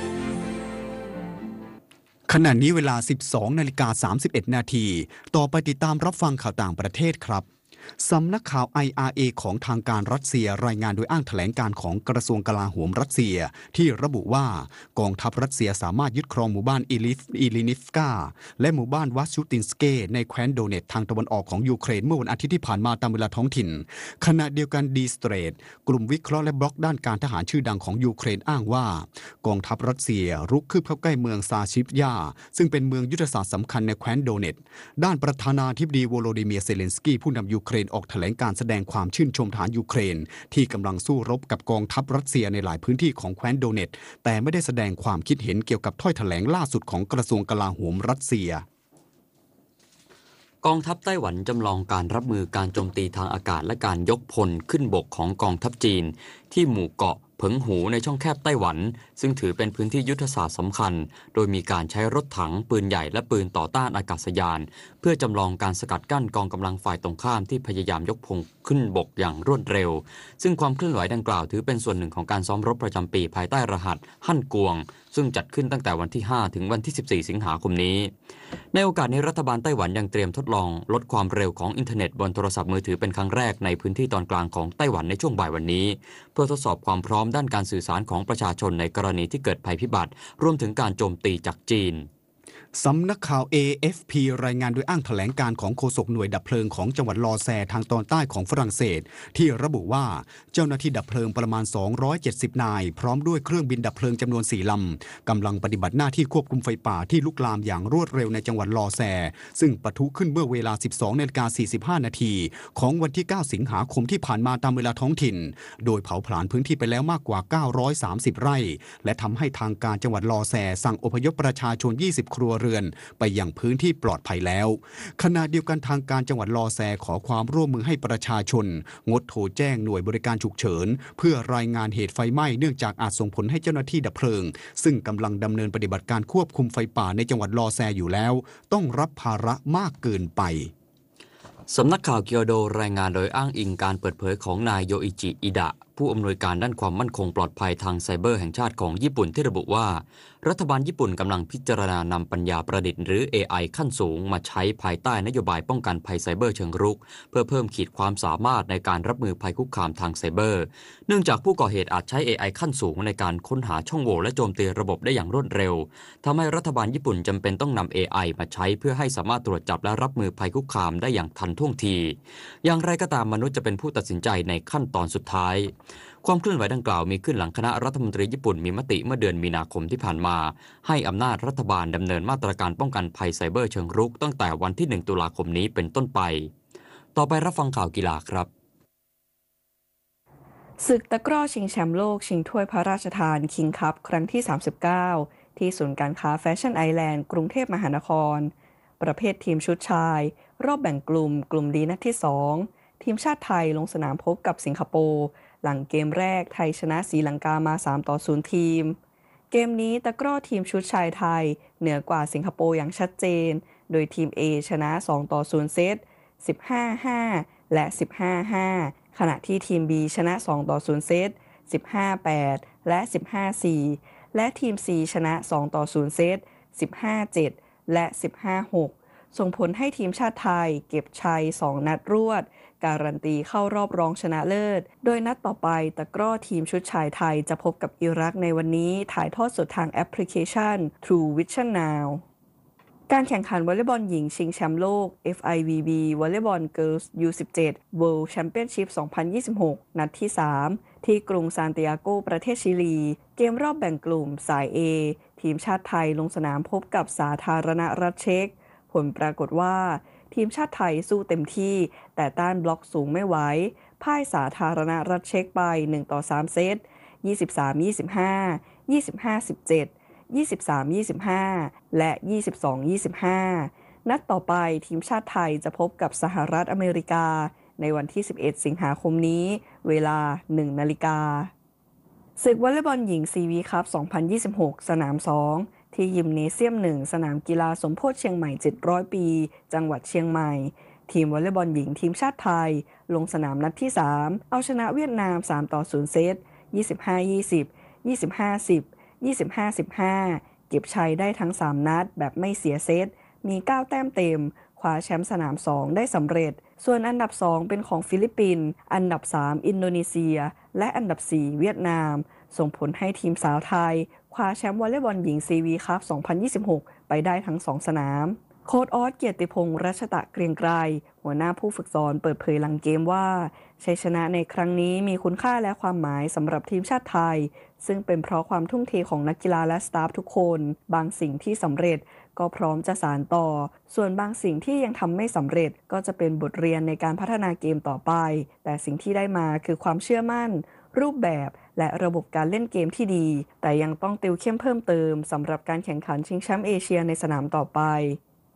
ขณะนี้เวลา สิบสองนาฬิกาสามสิบเอ็ด นาทีต่อไปติดตามรับฟังข่าวต่างประเทศครับสำนักข่าว ไอ อาร์ เอ ของทางการรัสเซียรายงานโดยอ้างแถลงการของกระทรวงกลาโหมรัสเซียที่ระบุว่ากองทัพรัสเซียสามารถยึดครองหมู่บ้านอิลิฟอิลินิฟกาและหมู่บ้านวัชชูตินสเกในแคว้นโดเนตทางตะวันออกของยูเครนเมื่อวันอาทิตย์ที่ผ่านมาตามเวลาท้องถิ่นขณะเดียวกันดีสเตรทกลุ่มวิเคราะห์และบล็อกด้านการทหารชื่อดังของยูเครนอ้างว่ากองทัพรัสเซียรุกคืบเข้าใกล้เมืองซาชิฟยาซึ่งเป็นเมืองยุทธศาสตร์สำคัญในแคว้นโดเนตด้านประธานาธิบดีโวโลดิเมียร์เซเลนสกี้ผู้นำยูเครนออกแถลงการแสดงความชื่นชมทหารยูเครนที่กำลังสู้รบกับกองทัพรัสเซียในหลายพื้นที่ของแคว้นโดเนตแต่ไม่ได้แสดงความคิดเห็นเกี่ยวกับถ้อยแถลงล่าสุดของกระทรวงกลาโหมรัสเซียกองทัพไต้หวันจำลองการรับมือการโจมตีทางอากาศและการยกพลขึ้นบกของกองทัพจีนที่หมู่เกาะเผิงหูในช่องแคบไต้หวันซึ่งถือเป็นพื้นที่ยุทธศาสตร์สำคัญโดยมีการใช้รถถังปืนใหญ่และปืนต่อต้านอากาศยานเพื่อจำลองการสกัดกั้นกองกำลังฝ่ายตรงข้ามที่พยายามยกพลขึ้นบกอย่างรวดเร็วซึ่งความเคลื่อนไหวดังกล่าวถือเป็นส่วนหนึ่งของการซ้อมรบประจำปีภายใต้รหัสฮั่นกวงซึ่งจัดขึ้นตั้งแต่วันที่ห้าถึงวันที่สิบสี่สิงหาคมนี้ในโอกาสนี้รัฐบาลไต้หวันยังเตรียมทดลองลดความเร็วของอินเทอร์เน็ตบนโทรศัพท์มือถือเป็นครั้งแรกในพื้นที่ตอนกลางของไต้หวันในช่วงบ่ายวันนี้เพื่อทดสอบความพร้อมด้านการสื่อสารของประชาชนในกรณีที่เกิดภัยพิบัติรวมถึงการโจมตีจากจีนสำนักข่าว เอ เอฟ พี รายงานโดยอ้างแถลงการของโฆษกหน่วยดับเพลิงของจังหวัดลอแซทางตอนใต้ของฝรั่งเศสที่ระบุว่าเจ้าหน้าที่ดับเพลิงประมาณสองร้อยเจ็ดสิบนายพร้อมด้วยเครื่องบินดับเพลิงจำนวนสี่ลำกำลังปฏิบัติหน้าที่ควบคุมไฟป่าที่ลุกลามอย่างรวดเร็วในจังหวัดลอแซซึ่งปะทุขึ้นเมื่อเวลา สิบสองนาฬิกาสี่สิบห้านาทีของวันที่เก้าสิงหาคมที่ผ่านมาตามเวลาท้องถิ่นโดยเผาผลาญพื้นที่ไปแล้วมากกว่าเก้าร้อยสามสิบไร่และทำให้ทางการจังหวัดลอแซสั่งอพยพประชาชนยี่สิบครัวเรือนไปยังพื้นที่ปลอดภัยแล้วขณะเดียวกันทางการจังหวัดลอแซขอความร่วมมือให้ประชาชนงดโทรแจ้งหน่วยบริการฉุกเฉินเพื่อรายงานเหตุไฟไหม้เนื่องจากอาจส่งผลให้เจ้าหน้าที่ดับเพลิงซึ่งกำลังดำเนินปฏิบัติการควบคุมไฟป่าในจังหวัดลอแซอยู่แล้วต้องรับภาระมากเกินไปสำนักข่าวเกียวโดรายงานโดยอ้างอิงการเปิดเผยของนายโยอิจิอิดะผู้อำนวยการด้านความมั่นคงปลอดภัยทางไซเบอร์แห่งชาติของญี่ปุ่นที่ระบุว่ารัฐบาลญี่ปุ่นกำลังพิจารณานำปัญญาประดิษฐ์หรือ เอ ไอ ขั้นสูงมาใช้ภายใต้นโยบายป้องกันภัยไซเบอร์เชิงรุกเพื่อเพิ่มขีดความสามารถในการรับมือภัยคุกคามทางไซเบอร์เนื่องจากผู้ก่อเหตุอาจใช้ เอ ไอ ขั้นสูงในการค้นหาช่องโหว่และโจมตีระบบได้อย่างรวดเร็วทำให้รัฐบาลญี่ปุ่นจำเป็นต้องนำ เอ ไอ มาใช้เพื่อให้สามารถตรวจจับและรับมือภัยคุกคามได้อย่างทันท่วงทีอย่างไรก็ตามมนุษย์จะเป็นผู้ตัดสินใจในขั้นตอนสุดท้ายความเคลื่อนไหวดังกล่าวมีขึ้นหลังคณะรัฐมนตรีญี่ปุ่นมีมติเมื่อเดือนมีนาคมที่ผ่านมาให้อำนาจรัฐบาลดำเนินมาตรการป้องกันภัยไซเบอร์เชิงรุกตั้งแต่วันที่หนึ่งตุลาคมนี้เป็นต้นไปต่อไปรับฟังข่าวกีฬาครับศึกตะกร้อชิงแชมป์โลกชิงถ้วยพระราชทานคิงคัพครั้งที่สามสิบเก้าที่ศูนย์การค้าแฟชั่นไอแลนด์กรุงเทพมหานครประเภททีมชุดชายรอบแบ่งกลุ่มกลุ่มดีนัดที่สองทีมชาติไทยลงสนามพบกับสิงคโปร์หลังเกมแรกไทยชนะศรีลังกามาสามต่อศูนย์ทีมเกมนี้ตะกร้อทีมชุดชายไทยเหนือกว่าสิงคโปร์อย่างชัดเจนโดยทีม A ชนะสองต่อศูนย์เซต สิบห้า ห้า และ สิบห้า ห้า ขณะที่ทีม B ชนะสองต่อศูนย์เซต สิบห้า แปด และ สิบห้า สี่ และทีม C ชนะสองต่อศูนย์เซต สิบห้า เจ็ด และ สิบห้า หก ส่งผลให้ทีมชาติไทยเก็บชัยสองนัดรวดการันตีเข้ารอบรองชนะเลิศโดยนัดต่อไปตะกร้อทีมชุดชายไทยจะพบกับอิรักในวันนี้ถ่ายทอดสดทางแอปพลิเคชัน True Vision Now การแข่งขันวอลเลย์บอลหญิงชิงแชมป์โลก เอฟ ไอ วี บี Volleyball Girls ยู สิบเจ็ด World Championship สองพันยี่สิบหก นัดที่ สาม ที่กรุงซานติอาโกประเทศชิลีเกมรอบแบ่งกลุ่มสาย A ทีมชาติไทยลงสนามพบกับสาธารณรัฐเช็กผลปรากฏว่าทีมชาติไทยสู้เต็มที่แต่ต้านบล็อกสูงไม่ไหวพ่ายสาธารณรัฐเช็กไปหนึ่งต่อสามเซต ยี่สิบสาม ยี่สิบห้า ยี่สิบห้า สิบเจ็ด ยี่สิบสาม ยี่สิบห้า และ ยี่สิบสอง ยี่สิบห้า นัดต่อไปทีมชาติไทยจะพบกับสหรัฐอเมริกาในวันที่สิบเอ็ดสิงหาคมนี้เวลา หนึ่งนาฬิกาศึกวอลเลย์บอลหญิง ซี วี คัพ สองพันยี่สิบหก สนามสองที่ยิมเนเซียมหนึ่งสนามกีฬาสมโพธิเชียงใหม่เจ็ดร้อยปีจังหวัดเชียงใหม่ทีมวอลเลย์บอลหญิงทีมชาติไทยลงสนามนัดที่สามเอาชนะเวียดนามสามต่อศูนย์เซต ยี่สิบห้า ยี่สิบ ยี่สิบห้า สิบ ยี่สิบห้า สิบห้า เก็บชัยได้ทั้งสามนัดแบบไม่เสียเซตมีเก้าแต้มเต็มคว้าแชมป์สนามสองได้สำเร็จส่วนอันดับสองเป็นของฟิลิปปินส์อันดับสามอินโดนีเซียและอันดับสี่เวียดนามส่งผลให้ทีมสาวไทยคว้าแชมป์วอลเลย์บอลหญิง ซี วี คัพ สองพันยี่สิบหก ไปได้ทั้งสองสนามโค้ชออสเกียรติพงษ์รัชตะเกรียงไกรหัวหน้าผู้ฝึกสอนเปิดเผยหลังเกมว่าชัยชนะในครั้งนี้มีคุณค่าและความหมายสำหรับทีมชาติไทยซึ่งเป็นเพราะความทุ่มเทของนักกีฬาและสตาฟทุกคนบางสิ่งที่สำเร็จก็พร้อมจะสานต่อส่วนบางสิ่งที่ยังทำไม่สำเร็จก็จะเป็นบทเรียนในการพัฒนาเกมต่อไปแต่สิ่งที่ได้มาคือความเชื่อมั่นรูปแบบและระบบการเล่นเกมที่ดีแต่ยังต้องติวเข้มเพิ่มเติมสำหรับการแข่งขันชิงแชมป์เอเชียในสนามต่อไป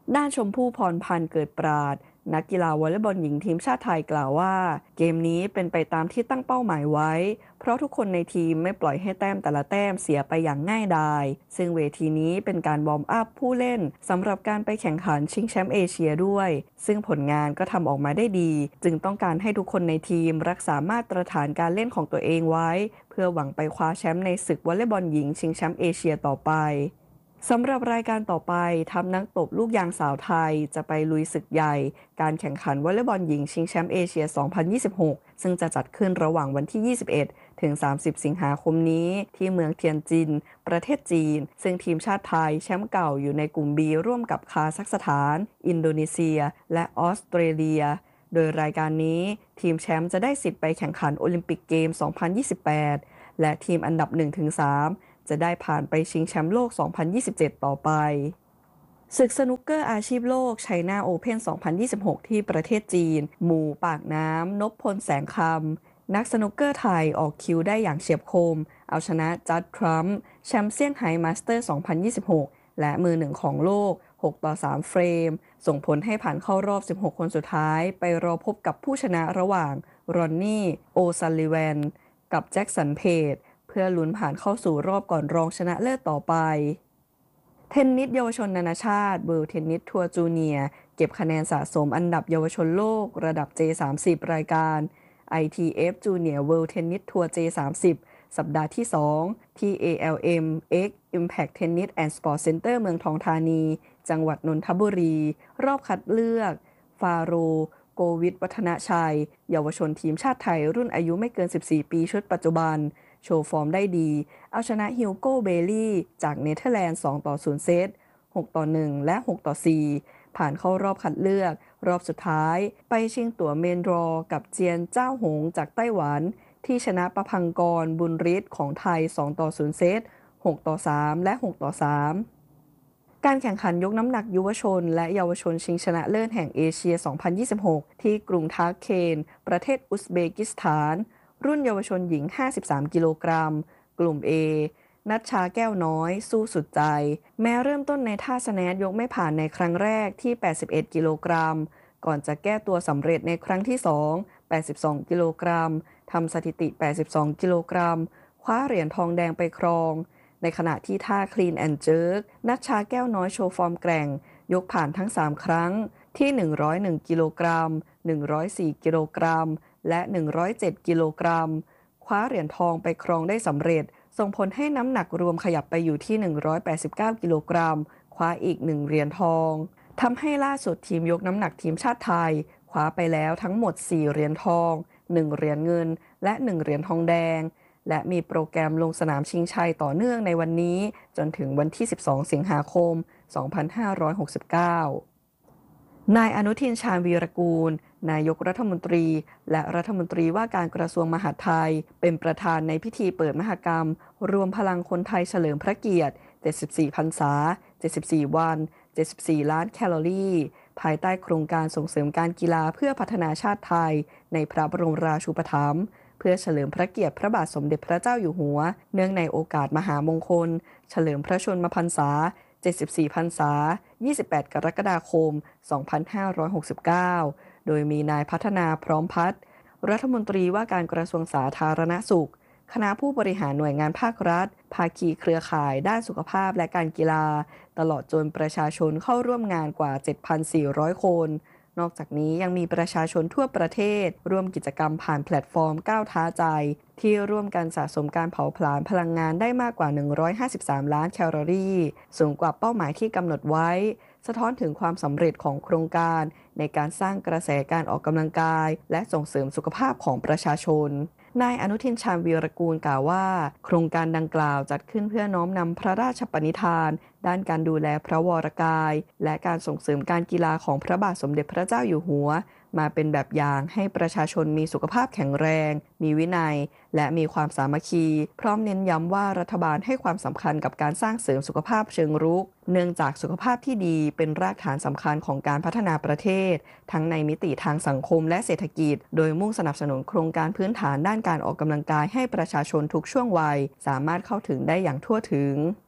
ด้านชมพู่พรพันธ์เกิดปราดนักกีฬาวอลเลย์บอลหญิงทีมชาติไทยกล่าวว่าเกมนี้เป็นไปตามที่ตั้งเป้าหมายไว้เพราะทุกคนในทีมไม่ปล่อยให้แต้มแต่ละแต้มเสียไปอย่างง่ายดายซึ่งเวทีนี้เป็นการวอร์มอัพผู้เล่นสำหรับการไปแข่งขันชิงแชมป์เอเชียด้วยซึ่งผลงานก็ทำออกมาได้ดีจึงต้องการให้ทุกคนในทีมรักษามาตรฐานการเล่นของตัวเองไว้เพื่อหวังไปคว้าแชมป์ในศึกวอลเลย์บอลหญิงชิงแชมป์เอเชียต่อไปสำหรับรายการต่อไปทัพนักตบลูกยางสาวไทยจะไปลุยศึกใหญ่การแข่งขันวอลเลย์บอลหญิงชิงแชมป์เอเชีย สองพันยี่สิบหก ซึ่งจะจัดขึ้นระหว่างวันที่ ยี่สิบเอ็ด ถึง สามสิบ สิงหาคมนี้ที่เมืองเทียนจินประเทศจีนซึ่งทีมชาติไทยแชมป์เก่าอยู่ในกลุ่ม B ร่วมกับคาซัคสถานอินโดนีเซียและออสเตรเลียโดยรายการนี้ทีมแชมป์จะได้สิทธิ์ไปแข่งขันโอลิมปิกเกม สองพันยี่สิบแปด และทีมอันดับ หนึ่งถึงสามจะได้ผ่านไปชิงแชมป์โลก สองพันยี่สิบเจ็ด ต่อไปศึกสนุกเกอร์อาชีพโลกไชน่าโอเพ่น สองพันยี่สิบหก ที่ประเทศจีนหมู่ปากน้ำนพพลแสงคำนักสนุกเกอร์ไทยออกคิวได้อย่างเฉียบคมเอาชนะจัดทรัมป์แชมป์เซี่ยงไฮ้มาสเตอร์ สองพันยี่สิบหก และมือหนึ่งของโลก หกต่อสาม เฟรมส่งผลให้ผ่านเข้ารอบ สิบหก คนสุดท้ายไปรอพบกับผู้ชนะระหว่างรอนนี่โอซัลลิแวนกับแจ็คสันเพจเพื่อลุ้นผ่านเข้าสู่รอบก่อนรองชนะเลิศต่อไปเทนนิสเยาวชนนานาชาติเวิลด์เทนนิสทัวร์จูเนียร์เก็บคะแนนสะสมอันดับเยาวชนโลกระดับ เจ สามสิบ รายการ ไอ ที เอฟ Junior World Tennis Tour เจ สามสิบ สัปดาห์ที่สองที่ เอ แอล เอ็ม X Impact Tennis and Sport Center เมืองทองธานีจังหวัดนนทบุรีรอบคัดเลือกฟาโรโกวิทวัฒนชัยเยาวชนทีมชาติไทยรุ่นอายุไม่เกินสิบสี่ปีชุดปัจจุบันโชว์ฟอร์มได้ดีเอาชนะฮิวโก้เบลลี่จากเนเธอร์แลนด์ สองต่อศูนย์ เซต หกต่อหนึ่ง และ หกต่อสี่ ผ่านเข้ารอบคัดเลือกรอบสุดท้ายไปชิงตั๋วเมนดรอกับเจียนเจ้าหงจากไต้หวันที่ชนะประพังกรบุญฤทธิ์ของไทย สองต่อศูนย์ เซต หกต่อสาม และ หกต่อสาม การแข่งขันยกน้ำหนักยุวชนและเยาวชนชิงชนะเลิศแห่งเอเชีย สองพันยี่สิบหก ที่กรุงทาเคนประเทศอุซเบกิสถานรุ่นเยาวชนหญิง ห้าสิบสาม กิโลกรัมกลุ่ม A นัชชาแก้วน้อยสู้สุดใจแม้เริ่มต้นในท่าสแนทยกไม่ผ่านในครั้งแรกที่ แปดสิบเอ็ด กิโลกรัมก่อนจะแก้ตัวสำเร็จในครั้งที่สอง แปดสิบสอง กิโลกรัมทำสถิติ แปดสิบสอง กิโลกรัมคว้าเหรียญทองแดงไปครองในขณะที่ท่า Clean and Jerk นัชชาแก้วน้อยโชว์ฟอร์มแกร่งยกผ่านทั้งสามครั้งที่ หนึ่งร้อยเอ็ด กิโลกรัม หนึ่งร้อยสี่ กิโลกรัมและ หนึ่งร้อยเจ็ด กิโลกรัมคว้าเหรียญทองไปครองได้สำเร็จส่งผลให้น้ำหนักรวมขยับไปอยู่ที่ หนึ่งร้อยแปดสิบเก้า กิโลกรัมคว้าอีกหนึ่งเหรียญทองทำให้ล่าสุดทีมยกน้ำหนักทีมชาติไทยคว้าไปแล้วทั้งหมดสี่เหรียญทองหนึ่งเหรียญเงินและหนึ่งเหรียญทองแดงและมีโปรแกรมลงสนามชิงชัยต่อเนื่องในวันนี้จนถึงวันที่สิบสองสิงหาคมสองพันห้าร้อยหกสิบเก้านายอนุทินชาญวีรกูลนายกรัฐมนตรีและรัฐมนตรีว่าการกระทรวงมหาดไทยเป็นประธานในพิธีเปิดมหกรรมรวมพลังคนไทยเฉลิมพระเกียรติเจ็ดสิบสี่พรรษาเจ็ดสิบสี่วันเจ็ดสิบสี่ล้านแคลอรี่ภายใต้โครงการส่งเสริมการกีฬาเพื่อพัฒนาชาติไทยในพระบรมราชูปถัมภ์เพื่อเฉลิมพระเกียรติพระบาทสมเด็จพระเจ้าอยู่หัวเนื่องในโอกาสมหามงคลเฉลิมพระชนมพรรษาเจ็ดสิบสี่พรรษายี่สิบแปดกรกฎาคมสองพันห้าร้อยหกสิบเก้าโดยมีนายพัฒนาพร้อมพัฒน์รัฐมนตรีว่าการกระทรวงสาธารณสุขคณะผู้บริหารหน่วยงานภาครัฐภาคีเครือข่ายด้านสุขภาพและการกีฬาตลอดจนประชาชนเข้าร่วมงานกว่า เจ็ดพันสี่ร้อย คนนอกจากนี้ยังมีประชาชนทั่วประเทศร่วมกิจกรรมผ่านแพลตฟอร์มก้าวท้าใจที่ร่วมกันสะสมการเผาผลาญพลังงานได้มากกว่าหนึ่งร้อยห้าสิบสามล้านแคลอรี่สูงกว่าเป้าหมายที่กำหนดไว้สะท้อนถึงความสำเร็จของโครงการในการสร้างกระแสการออกกำลังกายและส่งเสริมสุขภาพของประชาชนนายอนุทินชาญวีรกูลกล่าวว่าโครงการดังกล่าวจัดขึ้นเพื่อน้อมนำพระราชปณิธานด้านการดูแลพระวรกายและการส่งเสริมการกีฬาของพระบาทสมเด็จพระเจ้าอยู่หัวมาเป็นแบบอย่างให้ประชาชนมีสุขภาพแข็งแรงมีวินัยและมีความสามัคคีพร้อมเน้นย้ำว่ารัฐบาลให้ความสำคัญกับการสร้างเสริมสุขภาพเชิงรุกเนื่องจากสุขภาพที่ดีเป็นรากฐานสำคัญของการพัฒนาประเทศทั้งในมิติทางสังคมและเศรษฐกิจโดยมุ่งสนับสนุนโครงการพื้นฐานด้านการออกกำลังกายให้ประชาชนทุกช่วงวัยสามารถเข้าถึงได้อย่างทั่วถึง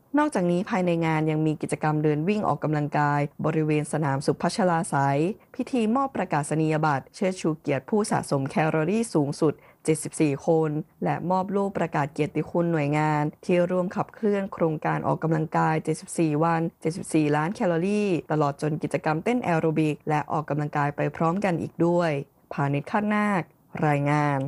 นอกจากนี้ภายในงานยังมีกิจกรรมเดินวิ่งออกกำลังกายบริเวณสนามสุพัชลาไสยพิธีมอบประกาศนียบัตรเชิดชูเกียรติผู้สะสมแคลอรี่สูงสุดเจ็ดสิบสี่คนและมอบโล่ประกาศเกียรติคุณหน่วยงานที่ร่วมขับเคลื่อนโครงการออกกำลังกายเจ็ดสิบสี่วันเจ็ดสิบสี่ล้านแคลอรี่ตลอดจนกิจกรรมเต้นแอโรบิกและออกกำลังกายไปพร้อมกันอีกด้วยพานิช ขั้นนาครายงาน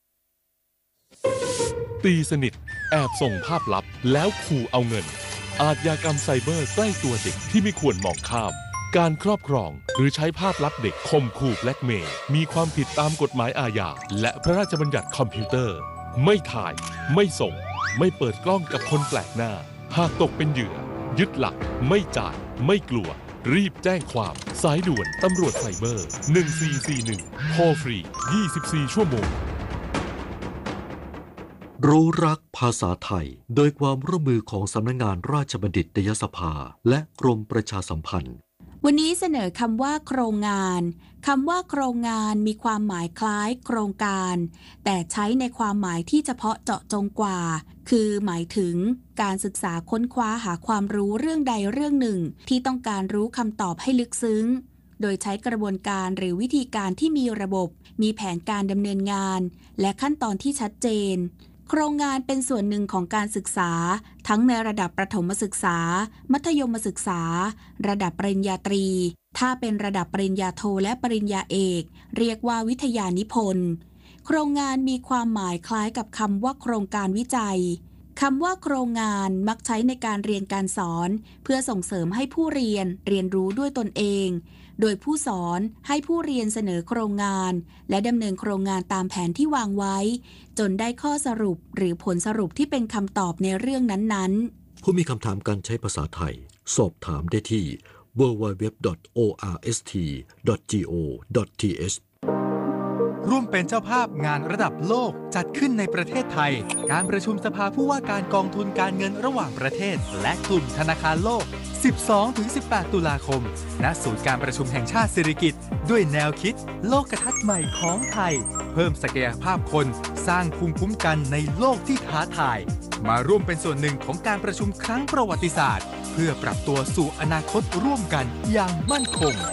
ตีสนิทแอบส่งภาพลับแล้วขู่เอาเงินอาชญากรรมไซเบอร์ใกล้ตัวเด็กที่ไม่ควรมองข้ามการครอบครองหรือใช้ภาพลับเด็กข่มขู่แบล็กเมย์มีความผิดตามกฎหมายอาญาและพระราชบัญญัติคอมพิวเตอร์ไม่ถ่ายไม่ส่งไม่เปิดกล้องกับคนแปลกหน้าหากตกเป็นเหยื่อยึดหลักไม่จ่ายไม่กลัวรีบแจ้งความสายด่วนตำรวจไซเบอร์หนึ่งสี่สี่หนึ่งโทรฟรียี่สิบสี่ชั่วโมงรู้รักภาษาไทยโดยความร่วมมือของสำนักงานราชบัณฑิตยสภาและกรมประชาสัมพันธ์วันนี้เสนอคำว่าโครงงานคำว่าโครงงานมีความหมายคล้ายโครงการแต่ใช้ในความหมายที่เฉพาะเจาะจงกว่าคือหมายถึงการศึกษาค้นคว้าหาความรู้เรื่องใดเรื่องหนึ่งที่ต้องการรู้คำตอบให้ลึกซึ้งโดยใช้กระบวนการหรือวิธีการที่มีระบบมีแผนการดำเนินงานและขั้นตอนที่ชัดเจนโครงงานเป็นส่วนหนึ่งของการศึกษาทั้งในระดับประถมศึกษามัธยมศึกษาระดับปริญญาตรีถ้าเป็นระดับปริญญาโทและปริญญาเอกเรียกว่าวิทยานิพนธ์โครงงานมีความหมายคล้ายกับคำว่าโครงการวิจัยคำว่าโครงงานมักใช้ในการเรียนการสอนเพื่อส่งเสริมให้ผู้เรียนเรียนรู้ด้วยตนเองโดยผู้สอนให้ผู้เรียนเสนอโครงงานและดำเนินโครงงานตามแผนที่วางไว้จนได้ข้อสรุปหรือผลสรุปที่เป็นคำตอบในเรื่องนั้นๆผู้มีคำถามการใช้ภาษาไทยสอบถามได้ที่ ดับเบิลยู ดับเบิลยู ดับเบิลยู ดอท โอ อาร์ เอส ที ดอท จี โอ ดอท ที เอชร่วมเป็นเจ้าภาพงานระดับโลกจัดขึ้นในประเทศไทยการประชุมสภาผู้ว่าการกองทุนการเงินระหว่างประเทศและกลุ่มธนาคารโลก สิบสองถึงสิบแปด ตุลาคมณศูนย์การประชุมแห่งชาติสิริกิติ์ด้วยแนวคิดโลกทัศน์ใหม่ของไทยเพิ่มศักยภาพคนสร้างภูมิคุ้มกันในโลกที่ท้าทายมาร่วมเป็นส่วนหนึ่งของการประชุมครั้งประวัติศาสตร์เพื่อปรับตัวสู่อนาคตร่วมกันอย่างมั่นคง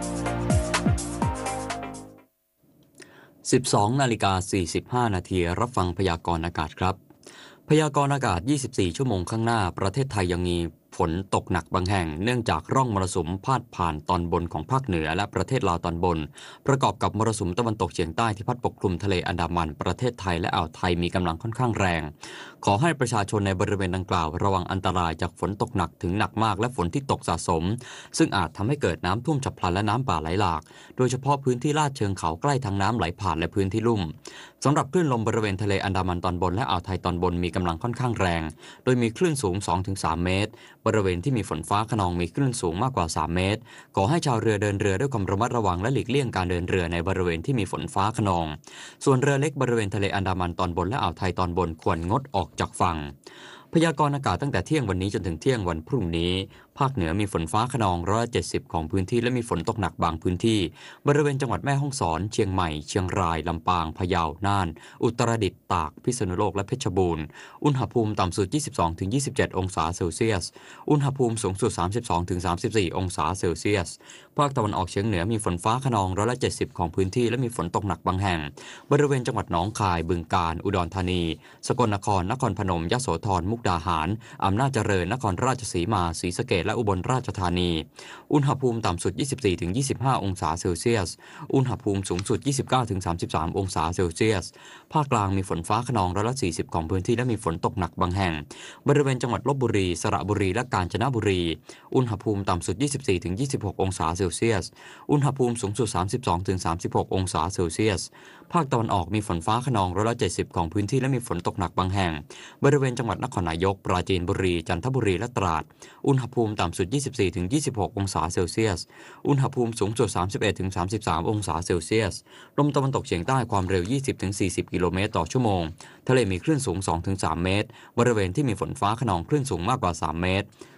สิบสองนาฬิกาสี่สิบห้านาทีรับฟังพยากรณ์อากาศครับพยากรณ์อากาศยี่สิบสี่ชั่วโมงข้างหน้าประเทศไทยยังมีฝนตกหนักบางแห่งเนื่องจากร่องมรสุมพาดผ่านตอนบนของภาคเหนือและประเทศลาวตอนบนประกอบกับมรสุมตะวันตกเฉียงใต้ที่พัดปกคลุมทะเลอันดามันประเทศไทยและอ่าวไทยมีกำลังค่อนข้างแรงขอให้ประชาชนในบริเวณดังกล่าวระวังอันตรายจากฝนตกหนักถึงหนักมากและฝนที่ตกสะสมซึ่งอาจทำให้เกิดน้ำท่วมฉับพลันและน้ำป่าไหลหลากโดยเฉพาะพื้นที่ลาดเชิงเขาใกล้ทางน้ำไหลผ่านและพื้นที่ลุ่มสำหรับคลื่นลมบริเวณทะเลอันดามันตอนบนและอ่าวไทยตอนบนมีกำลังค่อนข้างแรงโดยมีคลื่นสูง สองถึงสาม เมตรบริเวณที่มีฝนฟ้าคะนองมีคลื่นสูงมากกว่าสามเมตรขอให้ชาวเรือเดินเรือด้วยความระมัดระวังและหลีกเลี่ยงการเดินเรือในบริเวณที่มีฝนฟ้าคะนองส่วนเรือเล็กบริเวณทะเลอันดามันตอนบนและอ่าวไทยตอนบนควรงดออกจากฝั่งพยากรณ์อากาศตั้งแต่เที่ยงวันนี้จนถึงเที่ยงวันพรุ่งนี้ภาคเหนือมีฝนฟ้าคะนองร้อยละเจ็ดสิบของพื้นที่และมีฝนตกหนักบางพื้นที่บริเวณจังหวัดแม่ฮ่องสอนเชียงใหม่เชียงรายลำปางพะเยาน่านอุตรดิตถ์ตากพิษณุโลกและเพชรบูรณ์อุณหภูมิต่ำสุด ยี่สิบสองถึงยี่สิบเจ็ด องศาเซลเซียสอุณหภูมิสูงสุด สามสิบสองถึงสามสิบสี่ องศาเซลเซียสภาคตะวันออกเฉียงเหนือมีฝนฟ้าคะนองร้อยละเจ็ดสิบของพื้นที่และมีฝนตกหนักบางแห่งบริเวณจังหวัดหนองคายบึงกาฬอุดรธานีสกลนครนครพนมยโสธรมุกดาหารอำนาจเจริญนครราชสีมาศรีสะเกษและอุบลราชธานีอุณหภูมิต่ำสุด ยี่สิบสี่ถึงยี่สิบห้า องศาเซลเซียสอุณหภูมิสูงสุด ยี่สิบเก้าถึงสามสิบสาม องศาเซลเซียสภาคกลางมีฝนฟ้าคะนองร้อยละสี่สิบของพื้นที่และมีฝนตกหนักบางแห่งบริเวณจังหวัดลพบุรีสระบุรีและกาญจนบุรีอุณหภูมิต่ำสุด ยี่สิบสี่ถึงยี่สิบหก องศาเซลเซียสอุณหภูมิสูงสุด สามสิบสองถึงสามสิบหก องศาเซลเซียสภาคตะวันออกมีฝนฟ้าคะนองร้อยละเจ็ดสิบของพื้นที่และมีฝนตกหนักบางแห่งบริเวณจังหวัดนครนายกปราจีนบุรีจันทบุรีและตราดอุณหภูมิต่ำสุด ยี่สิบสี่ถึงยี่สิบหก องศาเซลเซียสอุณหภูมิสูงสุด สามสิบเอ็ดถึงสามสิบสาม องศาเซลเซียสลมตะวันตกเฉียงใต้ความเร็ว ยี่สิบถึงสี่สิบ กิโลเมตรต่อชั่วโมงทะเลมีคลื่นสูง สองถึงสาม เมตรบริเวณที่มีฝนฟ้าคะนองคลื่นสูงมากกว่าสามเมตร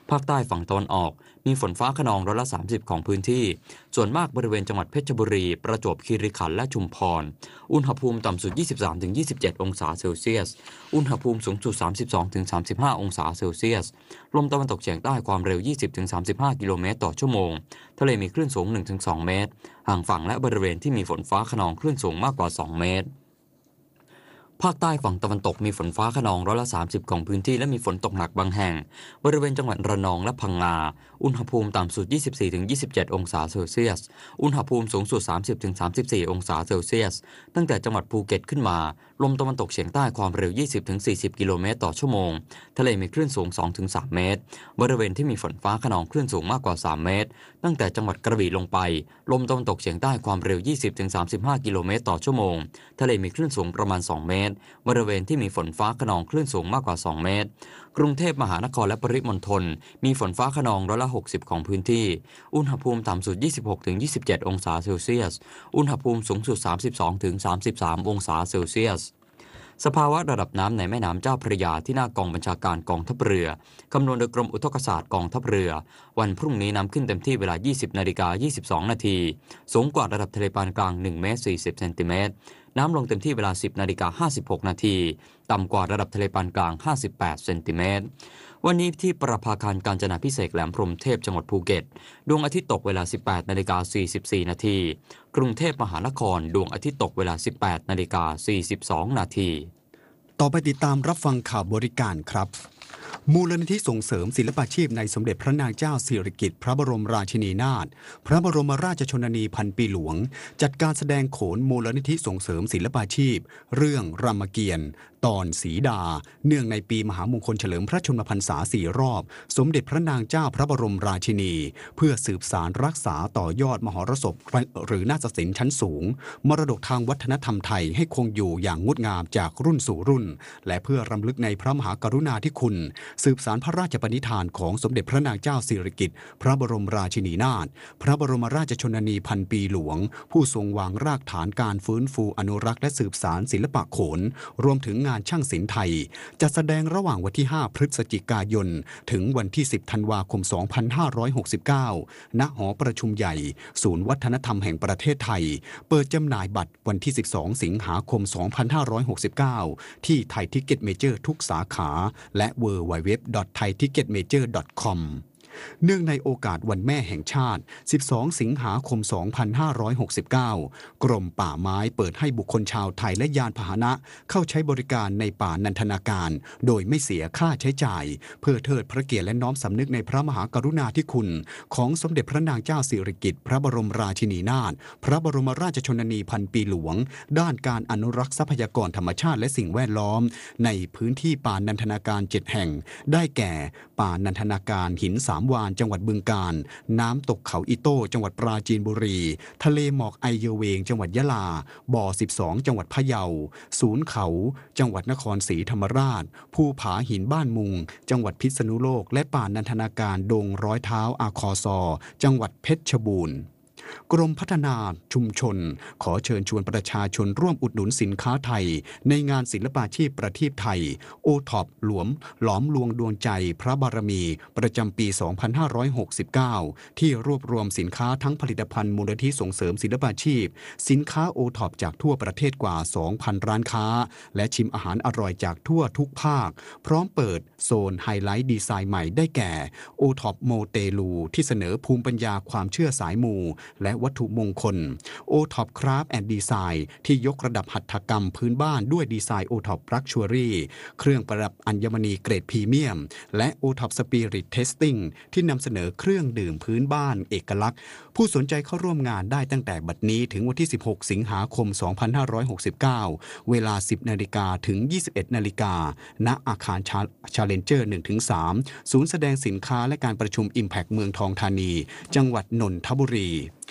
ภาคใต้ฝั่งตะวันออกมีฝนฟ้าคะนองร้อยละสามสิบของพื้นที่ส่วนมากบริเวณจังหวัดเพชรบุรีประจวบคีรีขันธ์และชุมพรอุณหภูมิต่ำสุด ยี่สิบสามถึงยี่สิบเจ็ด องศาเซลเซียสอุณหภูมิสูงสุด สามสิบสองถึงสามสิบห้า องศาเซลเซียสลมตะวันตกเฉียงใต้ความเร็ว ยี่สิบถึงสามสิบห้า กิโลเมตรต่อชั่วโมงทะเลมีคลื่นสูง หนึ่งถึงสอง เมตรห่างฝั่งและบริเวณที่มีฝนฟ้าคะนองคลื่นสูงมากกว่าสองเมตรภาคใต้ฝั่งตะวันตกมีฝนฟ้าคะนองร้อยละสามสิบของพื้นที่และมีฝนตกหนักบางแห่งบริเวณจังหวัดระนองและพังงาอุณหภูมิต่ำสุด ยี่สิบสี่ถึงยี่สิบเจ็ด องศาเซลเซียสอุณหภูมิสูงสุด สามสิบถึงสามสิบสี่ องศาเซลเซียสตั้งแต่จังหวัดภูเก็ตขึ้นมาลมตะวันตกเฉียงใต้ความเร็ว ยี่สิบถึงสี่สิบ กิโลเมตรต่อชั่วโมงทะเลมีคลื่นสูง สองถึงสาม เมตรบริเวณที่มีฝนฟ้าคะนองคลื่นสูงมากกว่าสามเมตรตั้งแต่จังหวัดกระบี่ลงไปลมตะวันตกเฉียงใต้ความเร็ว ยี่สิบถึงสามสิบห้า กิโลเมตรต่อชั่วโมงทะเลมีคลื่นสูงประมาณสองเมตรบริเวณที่มีฝนฟ้าคะนองคลื่นสูงมากกว่าสองเมตรกรุงเทพมหานครและปริมณฑลมีฝนฟ้าคะนองร้อยละหกสิบของพื้นที่อุณหภูมิต่ำสุด ยี่สิบหกถึงยี่สิบเจ็ด องศาเซลเซียสอุณหภูมิสูงสุด สามสิบสองถึงสามสิบสาม องศาเซลเซียสสภาวะระดับน้ำในแม่น้ำเจ้าพระยาที่หน้ากองบัญชาการกองทัพเรือคำนวณโดยกรมอุทกศาสตร์กองทัพเรือวันพรุ่งนี้น้ำขึ้นเต็มที่เวลา ยี่สิบนาฬิกายี่สิบสอง นาทีสูงกว่าระดับทะเลปานกลางหนึ่งเมตรสี่สิบเซนติเมตรน้ำลงเต็มที่เวลา สิบนาฬิกาห้าสิบหก นาทีต่ำกว่าระดับทะเลปานกลางห้าสิบแปดเซนติเมตรวันนี้ที่ประภาคารกาญจนาภิเษกแหลมพรหมเทพจังหวัดภูเก็ตดวงอาทิตย์ตกเวลา สิบแปดนาฬิกาสี่สิบสี่ นาทีกรุงเทพมหานครดวงอาทิตย์ตกเวลา สิบแปดนาฬิกาสี่สิบสอง นาทีต่อไปติดตามรับฟังข่าวบริการครับมูลนิธิส่งเสริมศิลปาชีพในสมเด็จพระนางเจ้าสิริกิติ์พระบรมราชินีนาถพระบรมราชชนนีพันปีหลวงจัดการแสดงโขนมูลนิธิส่งเสริมศิลปาชีพเรื่องรามเกียรติ์ตอนสีดาเนื่องในปีมหามงคลเฉลิมพระชนมพรรษาสี่รอบสมเด็จพระนางเจ้าพระบรมราชินีเพื่อสืบสานรักษาต่อยอดมหรสพหรือนาฏศิลป์ชั้นสูงมรดกทางวัฒนธรรมไทยให้คงอยู่อย่างงดงามจากรุ่นสู่รุ่นและเพื่อรำลึกในพระมหากรุณาธิคุณสืบสานพระราชปณิธานของสมเด็จพระนางเจ้าสิริกิติ์พระบรมราชินีนาถพระบรมราชชนนีพันปีหลวงผู้ทรงวางรากฐานการฟื้นฟูอนุรักษ์และสืบสานศิลปะโขนรวมถึงงานช่างศิลป์ไทยจะแสดงระหว่างวันที่ห้าพฤศจิกายนถึงวันที่สิบธันวาคมสองพันห้าร้อยหกสิบเก้าณหอประชุมใหญ่ศูนย์วัฒนธรรมแห่งประเทศไทยเปิดจำหน่ายบัตรวันที่สิบสองสิงหาคมสองพันห้าร้อยหกสิบเก้าที่ไทยทิกเก็ตเมเจอร์ทุกสาขาและ ดับเบิลยู ดับเบิลยู ดับเบิลยู ดอท ไทยทิกเก็ตเมเจอร์ ดอท คอมเนื่องในโอกาสวันแม่แห่งชาติสิบสองสิงหาคมสองพันห้าร้อยหกสิบเก้ากรมป่าไม้เปิดให้บุคคลชาวไทยและยานพาหนะเข้าใช้บริการในป่านันทนาการโดยไม่เสียค่าใช้จ่ายเพื่อเทิดพระเกียรติและน้อมสำนึกในพระมหากรุณาธิคุณของสมเด็จพระนางเจ้าสิริกิติ์พระบรมราชินีนาถพระบรมราชชนนีพันปีหลวงด้านการอนุรักษ์ทรัพยากรธรรมชาติและสิ่งแวดล้อมในพื้นที่ป่านันทนาการเจ็ดแห่งได้แก่ป่านันทนาการหินสามวานจังหวัดบึงกาฬน้ำตกเขาอิโต้จังหวัดปราจีนบุรีทะเลหมอกไอเยเวงจังหวัดยะลาบ่อสิบสองจังหวัดพะเยาศูนย์เขาจังหวัดนครศรีธรรมราชภูผาหินบ้านมุงจังหวัดพิษณุโลกและป่านันทนาการดงร้อยเท้าอาคอซอจังหวัดเพชรบูรณ์กรมพัฒนาชุมชนขอเชิญชวนประชาชนร่วมอุดหนุนสินค้าไทยในงานศิลปาชีพประทีปไทยโอท็อปหลวมหลอมลวงดวงใจพระบารมีประจำปีสองพันห้าร้อยหกสิบเก้าที่รวบรวมสินค้าทั้งผลิตภัณฑ์มูลนิธิส่งเสริมศิลปาชีพสินค้าโอท็อปจากทั่วประเทศกว่า สองพัน ร้านค้าและชิมอาหารอร่อยจากทั่วทุกภาคพร้อมเปิดโซนไฮไลท์ดีไซน์ใหม่ได้แก่โอท็อปโมเตลูที่เสนอภูมิปัญญาความเชื่อสายมูและวัตถุมงคล โอ ท็อป Craft and Design ที่ยกระดับหัตถกรรมพื้นบ้านด้วยดีไซน์ โอ ท็อป Luxury เครื่องประดับอัญมณีเกรดพรีเมียมและ โอ ท็อป Spirit Tasting ที่นำเสนอเครื่องดื่มพื้นบ้านเอกลักษณ์ผู้สนใจเข้าร่วมงานได้ตั้งแต่บัดนี้ถึงวันที่สิบหกสิงหาคมสองพันห้าร้อยหกสิบเก้าเวลา สิบนาฬิกาถึง ยี่สิบเอ็ดนาฬิกาณอาคาร Challenger หนึ่งถึงสาม ศูนย์แสดงสินค้าและการประชุม Impact เมืองทองธานีจังหวัดนนทบุรี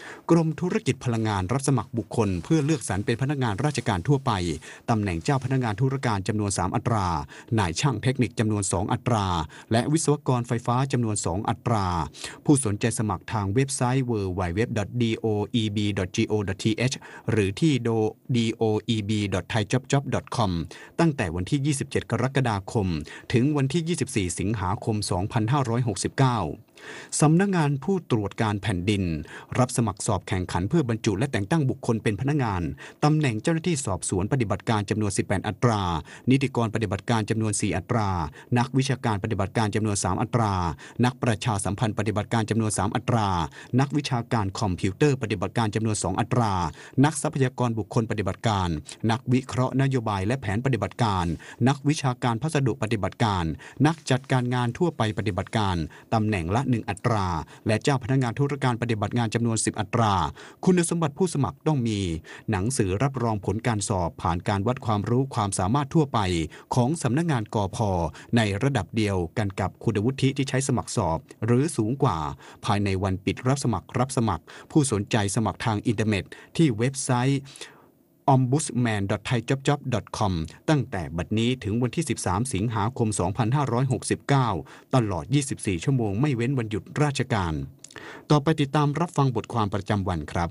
กรมธุรกิจพลังงานรับสมัครบุคคลเพื่อเลือกสรรเป็นพนักงานราชการทั่วไปตำแหน่งเจ้าพนักงานธุรการจำนวนสามอัตรานายช่างเทคนิคจำนวนสองอัตราและวิศวกรไฟฟ้าจำนวนสองอัตราผู้สนใจสมัครทางเว็บไซต์ ดับเบิลยู ดับเบิลยู ดับเบิลยู ดอท ดี โอ อี บี ดอท จี โอ ดอท ที เอช หรือที่ ดี โอ อี บี ดอท ไทยจ็อบจ็อบ ดอท คอม ตั้งแต่วันที่ยี่สิบเจ็ดกรกฎาคมถึงวันที่ยี่สิบสี่สิงหาคมสองพันห้าร้อยหกสิบเก้าสำนักงานผู้ตรวจการแผ่นดินรับสมัครสอบแข่งขันเพื่อบรรจุและแต่งตั้งบุคคลเป็นพนักงานตำแหน่งเจ้าหน้าที่สอบสวนปฏิบัติการจำนวนสิบแปดอัตรานิติกรปฏิบัติการจำนวนสี่อัตรานักวิชาการปฏิบัติการจำนวนสามอัตรานักประชาสัมพันธ์ปฏิบัติการจำนวนสามอัตรานักวิชาการคอมพิวเตอร์ปฏิบัติการจำนวนสองอัตรานักทรัพยากรบุคคลปฏิบัติการนักวิเคราะห์นโยบายและแผนปฏิบัติการนักวิชาการพัสดุปฏิบัติการนักจัดการงานทั่วไปปฏิบัติการตำแหน่งละหนึ่งอัตราและเจ้าพนักงานธุรการปฏิบัติงานจำนวนสิบอัตราคุณสมบัติผู้สมัครต้องมีหนังสือรับรองผลการสอบผ่านการวัดความรู้ความสามารถทั่วไปของสำนักงานกพ.ในระดับเดียวกันกับคุณวุฒิที่ใช้สมัครสอบหรือสูงกว่าภายในวันปิดรับสมัครรับสมัครผู้สนใจสมัครทางอินเทอร์เน็ตที่เว็บไซต์ ออมบุสแมน ดอท ไทยจ็อบจ็อบ ดอท คอม ตั้งแต่บัดนี้ถึงวันที่สิบสามสิงหาคมสองพันห้าร้อยหกสิบเก้าตลอดยี่สิบสี่ชั่วโมงไม่เว้นวันหยุดราชการต่อไปติดตามรับฟังบทความประจำวันครับ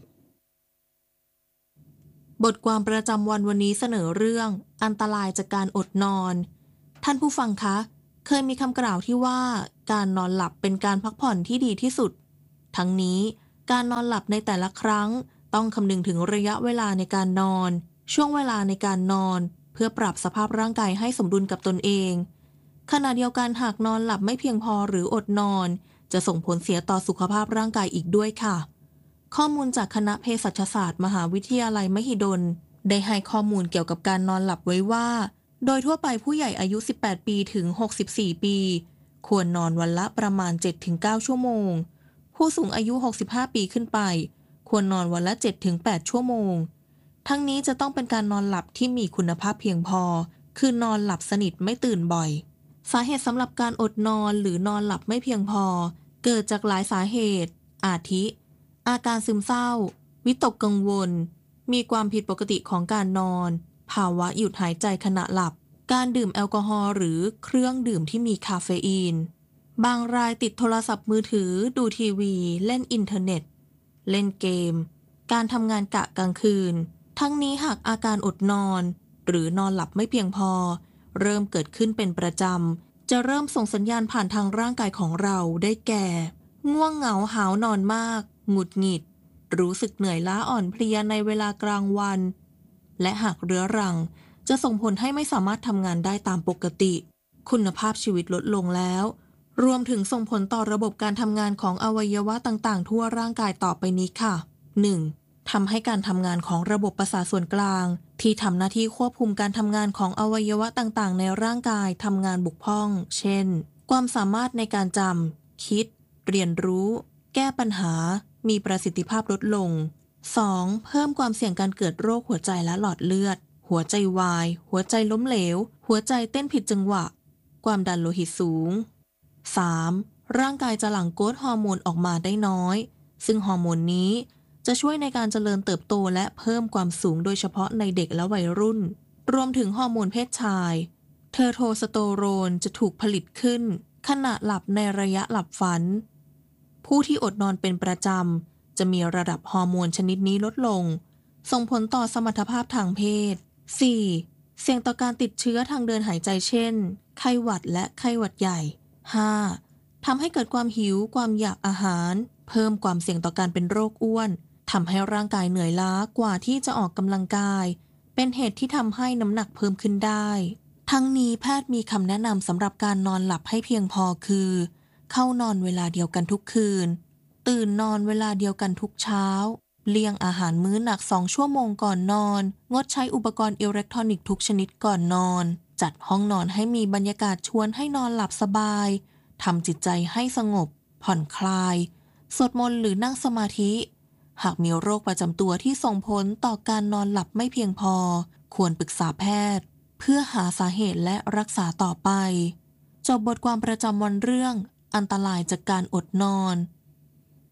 บทความประจำวันวันนี้เสนอเรื่องอันตรายจากการอดนอนท่านผู้ฟังคะเคยมีคำกล่าวที่ว่าการนอนหลับเป็นการพักผ่อนที่ดีที่สุดทั้งนี้การนอนหลับในแต่ละครั้งต้องคำนึงถึงระยะเวลาในการนอนช่วงเวลาในการนอนเพื่อปรับสภาพร่างกายให้สมดุลกับตนเองขณะเดียวกันหากนอนหลับไม่เพียงพอหรืออดนอนจะส่งผลเสียต่อสุขภาพร่างกายอีกด้วยค่ะข้อมูลจากคณะเภสัชศาสตร์มหาวิทยาลัยมหิดลได้ให้ข้อมูลเกี่ยวกับการนอนหลับไว้ว่าโดยทั่วไปผู้ใหญ่อายุสิบแปดปีถึงหกสิบสี่ปีควรนอนวันละประมาณ เจ็ดถึงเก้า ชั่วโมงผู้สูงอายุหกสิบห้าปีขึ้นไปควรนอนวันละ เจ็ดถึงแปด ชั่วโมงทั้งนี้จะต้องเป็นการนอนหลับที่มีคุณภาพเพียงพอคือนอนหลับสนิทไม่ตื่นบ่อยสาเหตุสำหรับการอดนอนหรือนอนหลับไม่เพียงพอเกิดจากหลายสาเหตุอาทิอาการซึมเศร้าวิตกกังวลมีความผิดปกติของการนอนภาวะหยุดหายใจขณะหลับการดื่มแอลกอฮอล์หรือเครื่องดื่มที่มีคาเฟอีนบางรายติดโทรศัพท์มือถือดูทีวีเล่นอินเทอร์เน็ตเล่นเกมการทำงานกะกลางคืนทั้งนี้หากอาการอดนอนหรือนอนหลับไม่เพียงพอเริ่มเกิดขึ้นเป็นประจำจะเริ่มส่งสัญญาณผ่านทางร่างกายของเราได้แก่ง่วงเหงาหาวนอนมากหงุดหงิดรู้สึกเหนื่อยล้าอ่อนเพลียในเวลากลางวันและหากเรื้อรังจะส่งผลให้ไม่สามารถทำงานได้ตามปกติคุณภาพชีวิตลดลงแล้วรวมถึงส่งผลต่อระบบการทำงานของอวัยวะต่างๆทั่วร่างกายต่อไปนี้ค่ะ หนึ่ง. ทำให้การทำงานของระบบประสาทส่วนกลางที่ทำหน้าที่ควบคุมการทำงานของอวัยวะต่างๆในร่างกายทำงานบกพร่องเช่นความสามารถในการจำคิดเรียนรู้แก้ปัญหามีประสิทธิภาพลดลง สอง. เพิ่มความเสี่ยงการเกิดโรคหัวใจและหลอดเลือดหัวใจวายหัวใจล้มเหลวหัวใจเต้นผิดจังหวะความดันโลหิตสูง สาม. ร่างกายจะหลั่งโกรทฮอร์โมนออกมาได้น้อยซึ่งฮอร์โมนนี้จะช่วยในการเจริญเติบโตและเพิ่มความสูงโดยเฉพาะในเด็กและวัยรุ่นรวมถึงฮอร์โมนเพศชายเทโทสโตโรนจะถูกผลิตขึ้นขณะหลับในระยะหลับฝันผู้ที่อดนอนเป็นประจำจะมีระดับฮอร์โมนชนิดนี้ลดลงส่งผลต่อสมรรถภาพทางเพศ สี่. เสี่ยงต่อการติดเชื้อทางเดินหายใจเช่นไข้หวัดและไข้หวัดใหญ่ ห้า. ทำให้เกิดความหิวความอยากอาหารเพิ่มความเสี่ยงต่อการเป็นโรคอ้วนทำให้ร่างกายเหนื่อยล้ากว่าที่จะออกกำลังกายเป็นเหตุที่ทำให้น้ำหนักเพิ่มขึ้นได้ทั้งนี้แพทย์มีคำแนะนำสำหรับการนอนหลับให้เพียงพอคือเข้านอนเวลาเดียวกันทุกคืนตื่นนอนเวลาเดียวกันทุกเช้าเลี่ยงอาหารมื้อหนักสองชั่วโมงก่อนนอนงดใช้อุปกรณ์อิเล็กทรอนิกส์ทุกชนิดก่อนนอนจัดห้องนอนให้มีบรรยากาศชวนให้นอนหลับสบายทำจิตใจให้สงบผ่อนคลายสวดมนต์หรือนั่งสมาธิหากมีโรคประจำตัวที่ส่งผลต่อการนอนหลับไม่เพียงพอควรปรึกษาแพทย์เพื่อหาสาเหตุและรักษาต่อไปจบบทความประจำวันเรื่องอันตรายจากการอดนอน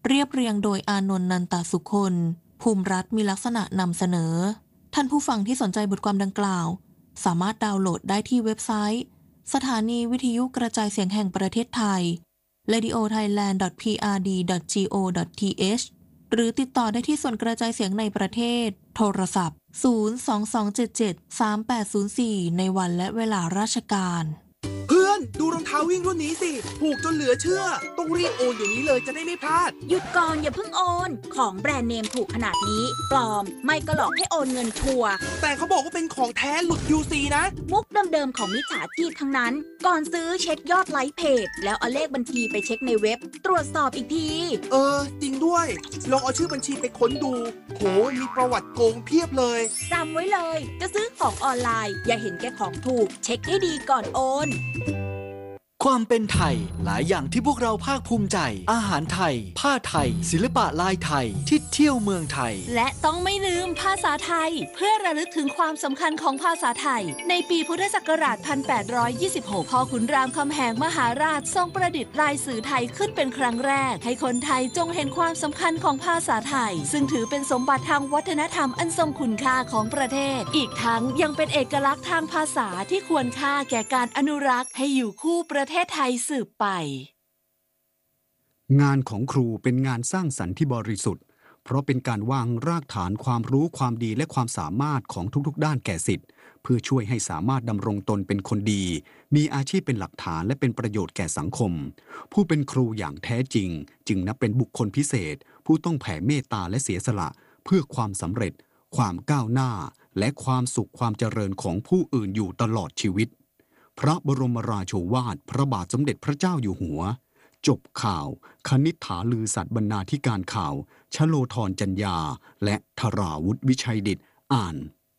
เรียบเรียงโดยอานนท์นันตสุคน ภูมิรัฐมีลักษณะนำเสนอท่านผู้ฟังที่สนใจบทความดังกล่าวสามารถดาวน์โหลดได้ที่เว็บไซต์สถานีวิทยุกระจายเสียงแห่งประเทศไทย เรดิโอไทยแลนด์ ดอท พี อาร์ ดี ดอท จี โอ ดอท ที เอช หรือติดต่อได้ที่ส่วนกระจายเสียงในประเทศโทรศัพท์ ศูนย์ สอง สอง เจ็ด เจ็ด สาม แปด ศูนย์ สี่ ในวันและเวลาราชการเพื่อนดูรองเท้าวิ่งรุ่นนี้สิถูกจนเหลือเชื่อต้องรีบโอนเดี๋ยวนี้เลยจะได้ไม่พลาดหยุดก่อนอย่าเพิ่งโอนของแบรนด์เนมถูกขนาดนี้ปลอมไม่ก็หลอกให้โอนเงินชัวร์แต่เขาบอกว่าเป็นของแท้หลุด ยู ซี นะมุกเดิมๆของมิจฉาชีพทั้งนั้นก่อนซื้อเช็คยอดไลค์เพจแล้วเอาเลขบัญชีไปเช็คในเว็บตรวจสอบอีกทีเออจริงด้วยลองเอาชื่อบัญชีไปค้นดูโหมีประวัติโกงเพียบเลยจำไว้เลยจะซื้อของออนไลน์อย่าเห็นแก่ของถูกเช็คให้ดีก่อนโอนความเป็นไทยหลายอย่างที่พวกเราภาคภูมิใจอาหารไทยผ้าไทยศิลปะลายไทยที่เที่ยวเมืองไทยและต้องไม่ลืมภาษาไทยเพื่อระลึกถึงความสำคัญของภาษาไทยในปีพุทธศักราช หนึ่งพันแปดร้อยยี่สิบหก พ่อขุนรามคำแหงมหาราชทรงประดิษฐ์ลายสื่อไทยขึ้นเป็นครั้งแรกให้คนไทยจงเห็นความสำคัญของภาษาไทยซึ่งถือเป็นสมบัติทางวัฒนธรรมอันทรงคุณค่าของประเทศอีกทั้งยังเป็นเอกลักษณ์ทางภาษาที่ควรค่าแก่การอนุรักษ์ให้อยู่คู่ประเทศไทยสืบไปงานของครูเป็นงานสร้างสรรค์ที่บริสุทธิ์เพราะเป็นการวางรากฐานความรู้ความดีและความสามารถของทุกๆด้านแก่ศิษย์เพื่อช่วยให้สามารถดำรงตนเป็นคนดีมีอาชีพเป็นหลักฐานและเป็นประโยชน์แก่สังคมผู้เป็นครูอย่างแท้จริงจึงนับเป็นบุคคลพิเศษผู้ต้องแผ่เมตตาและเสียสละเพื่อความสำเร็จความก้าวหน้าและความสุขความเจริญของผู้อื่นอยู่ตลอดชีวิตพระบรมราโชวาทพระบาทสมเด็จพระเจ้าอยู่หัวจบข่าวคณิษฐาลือสัตบรรณาธิการข่าวชโลธรจัญญาและธราวุฒิวิชัยดิษฐ์อ่าน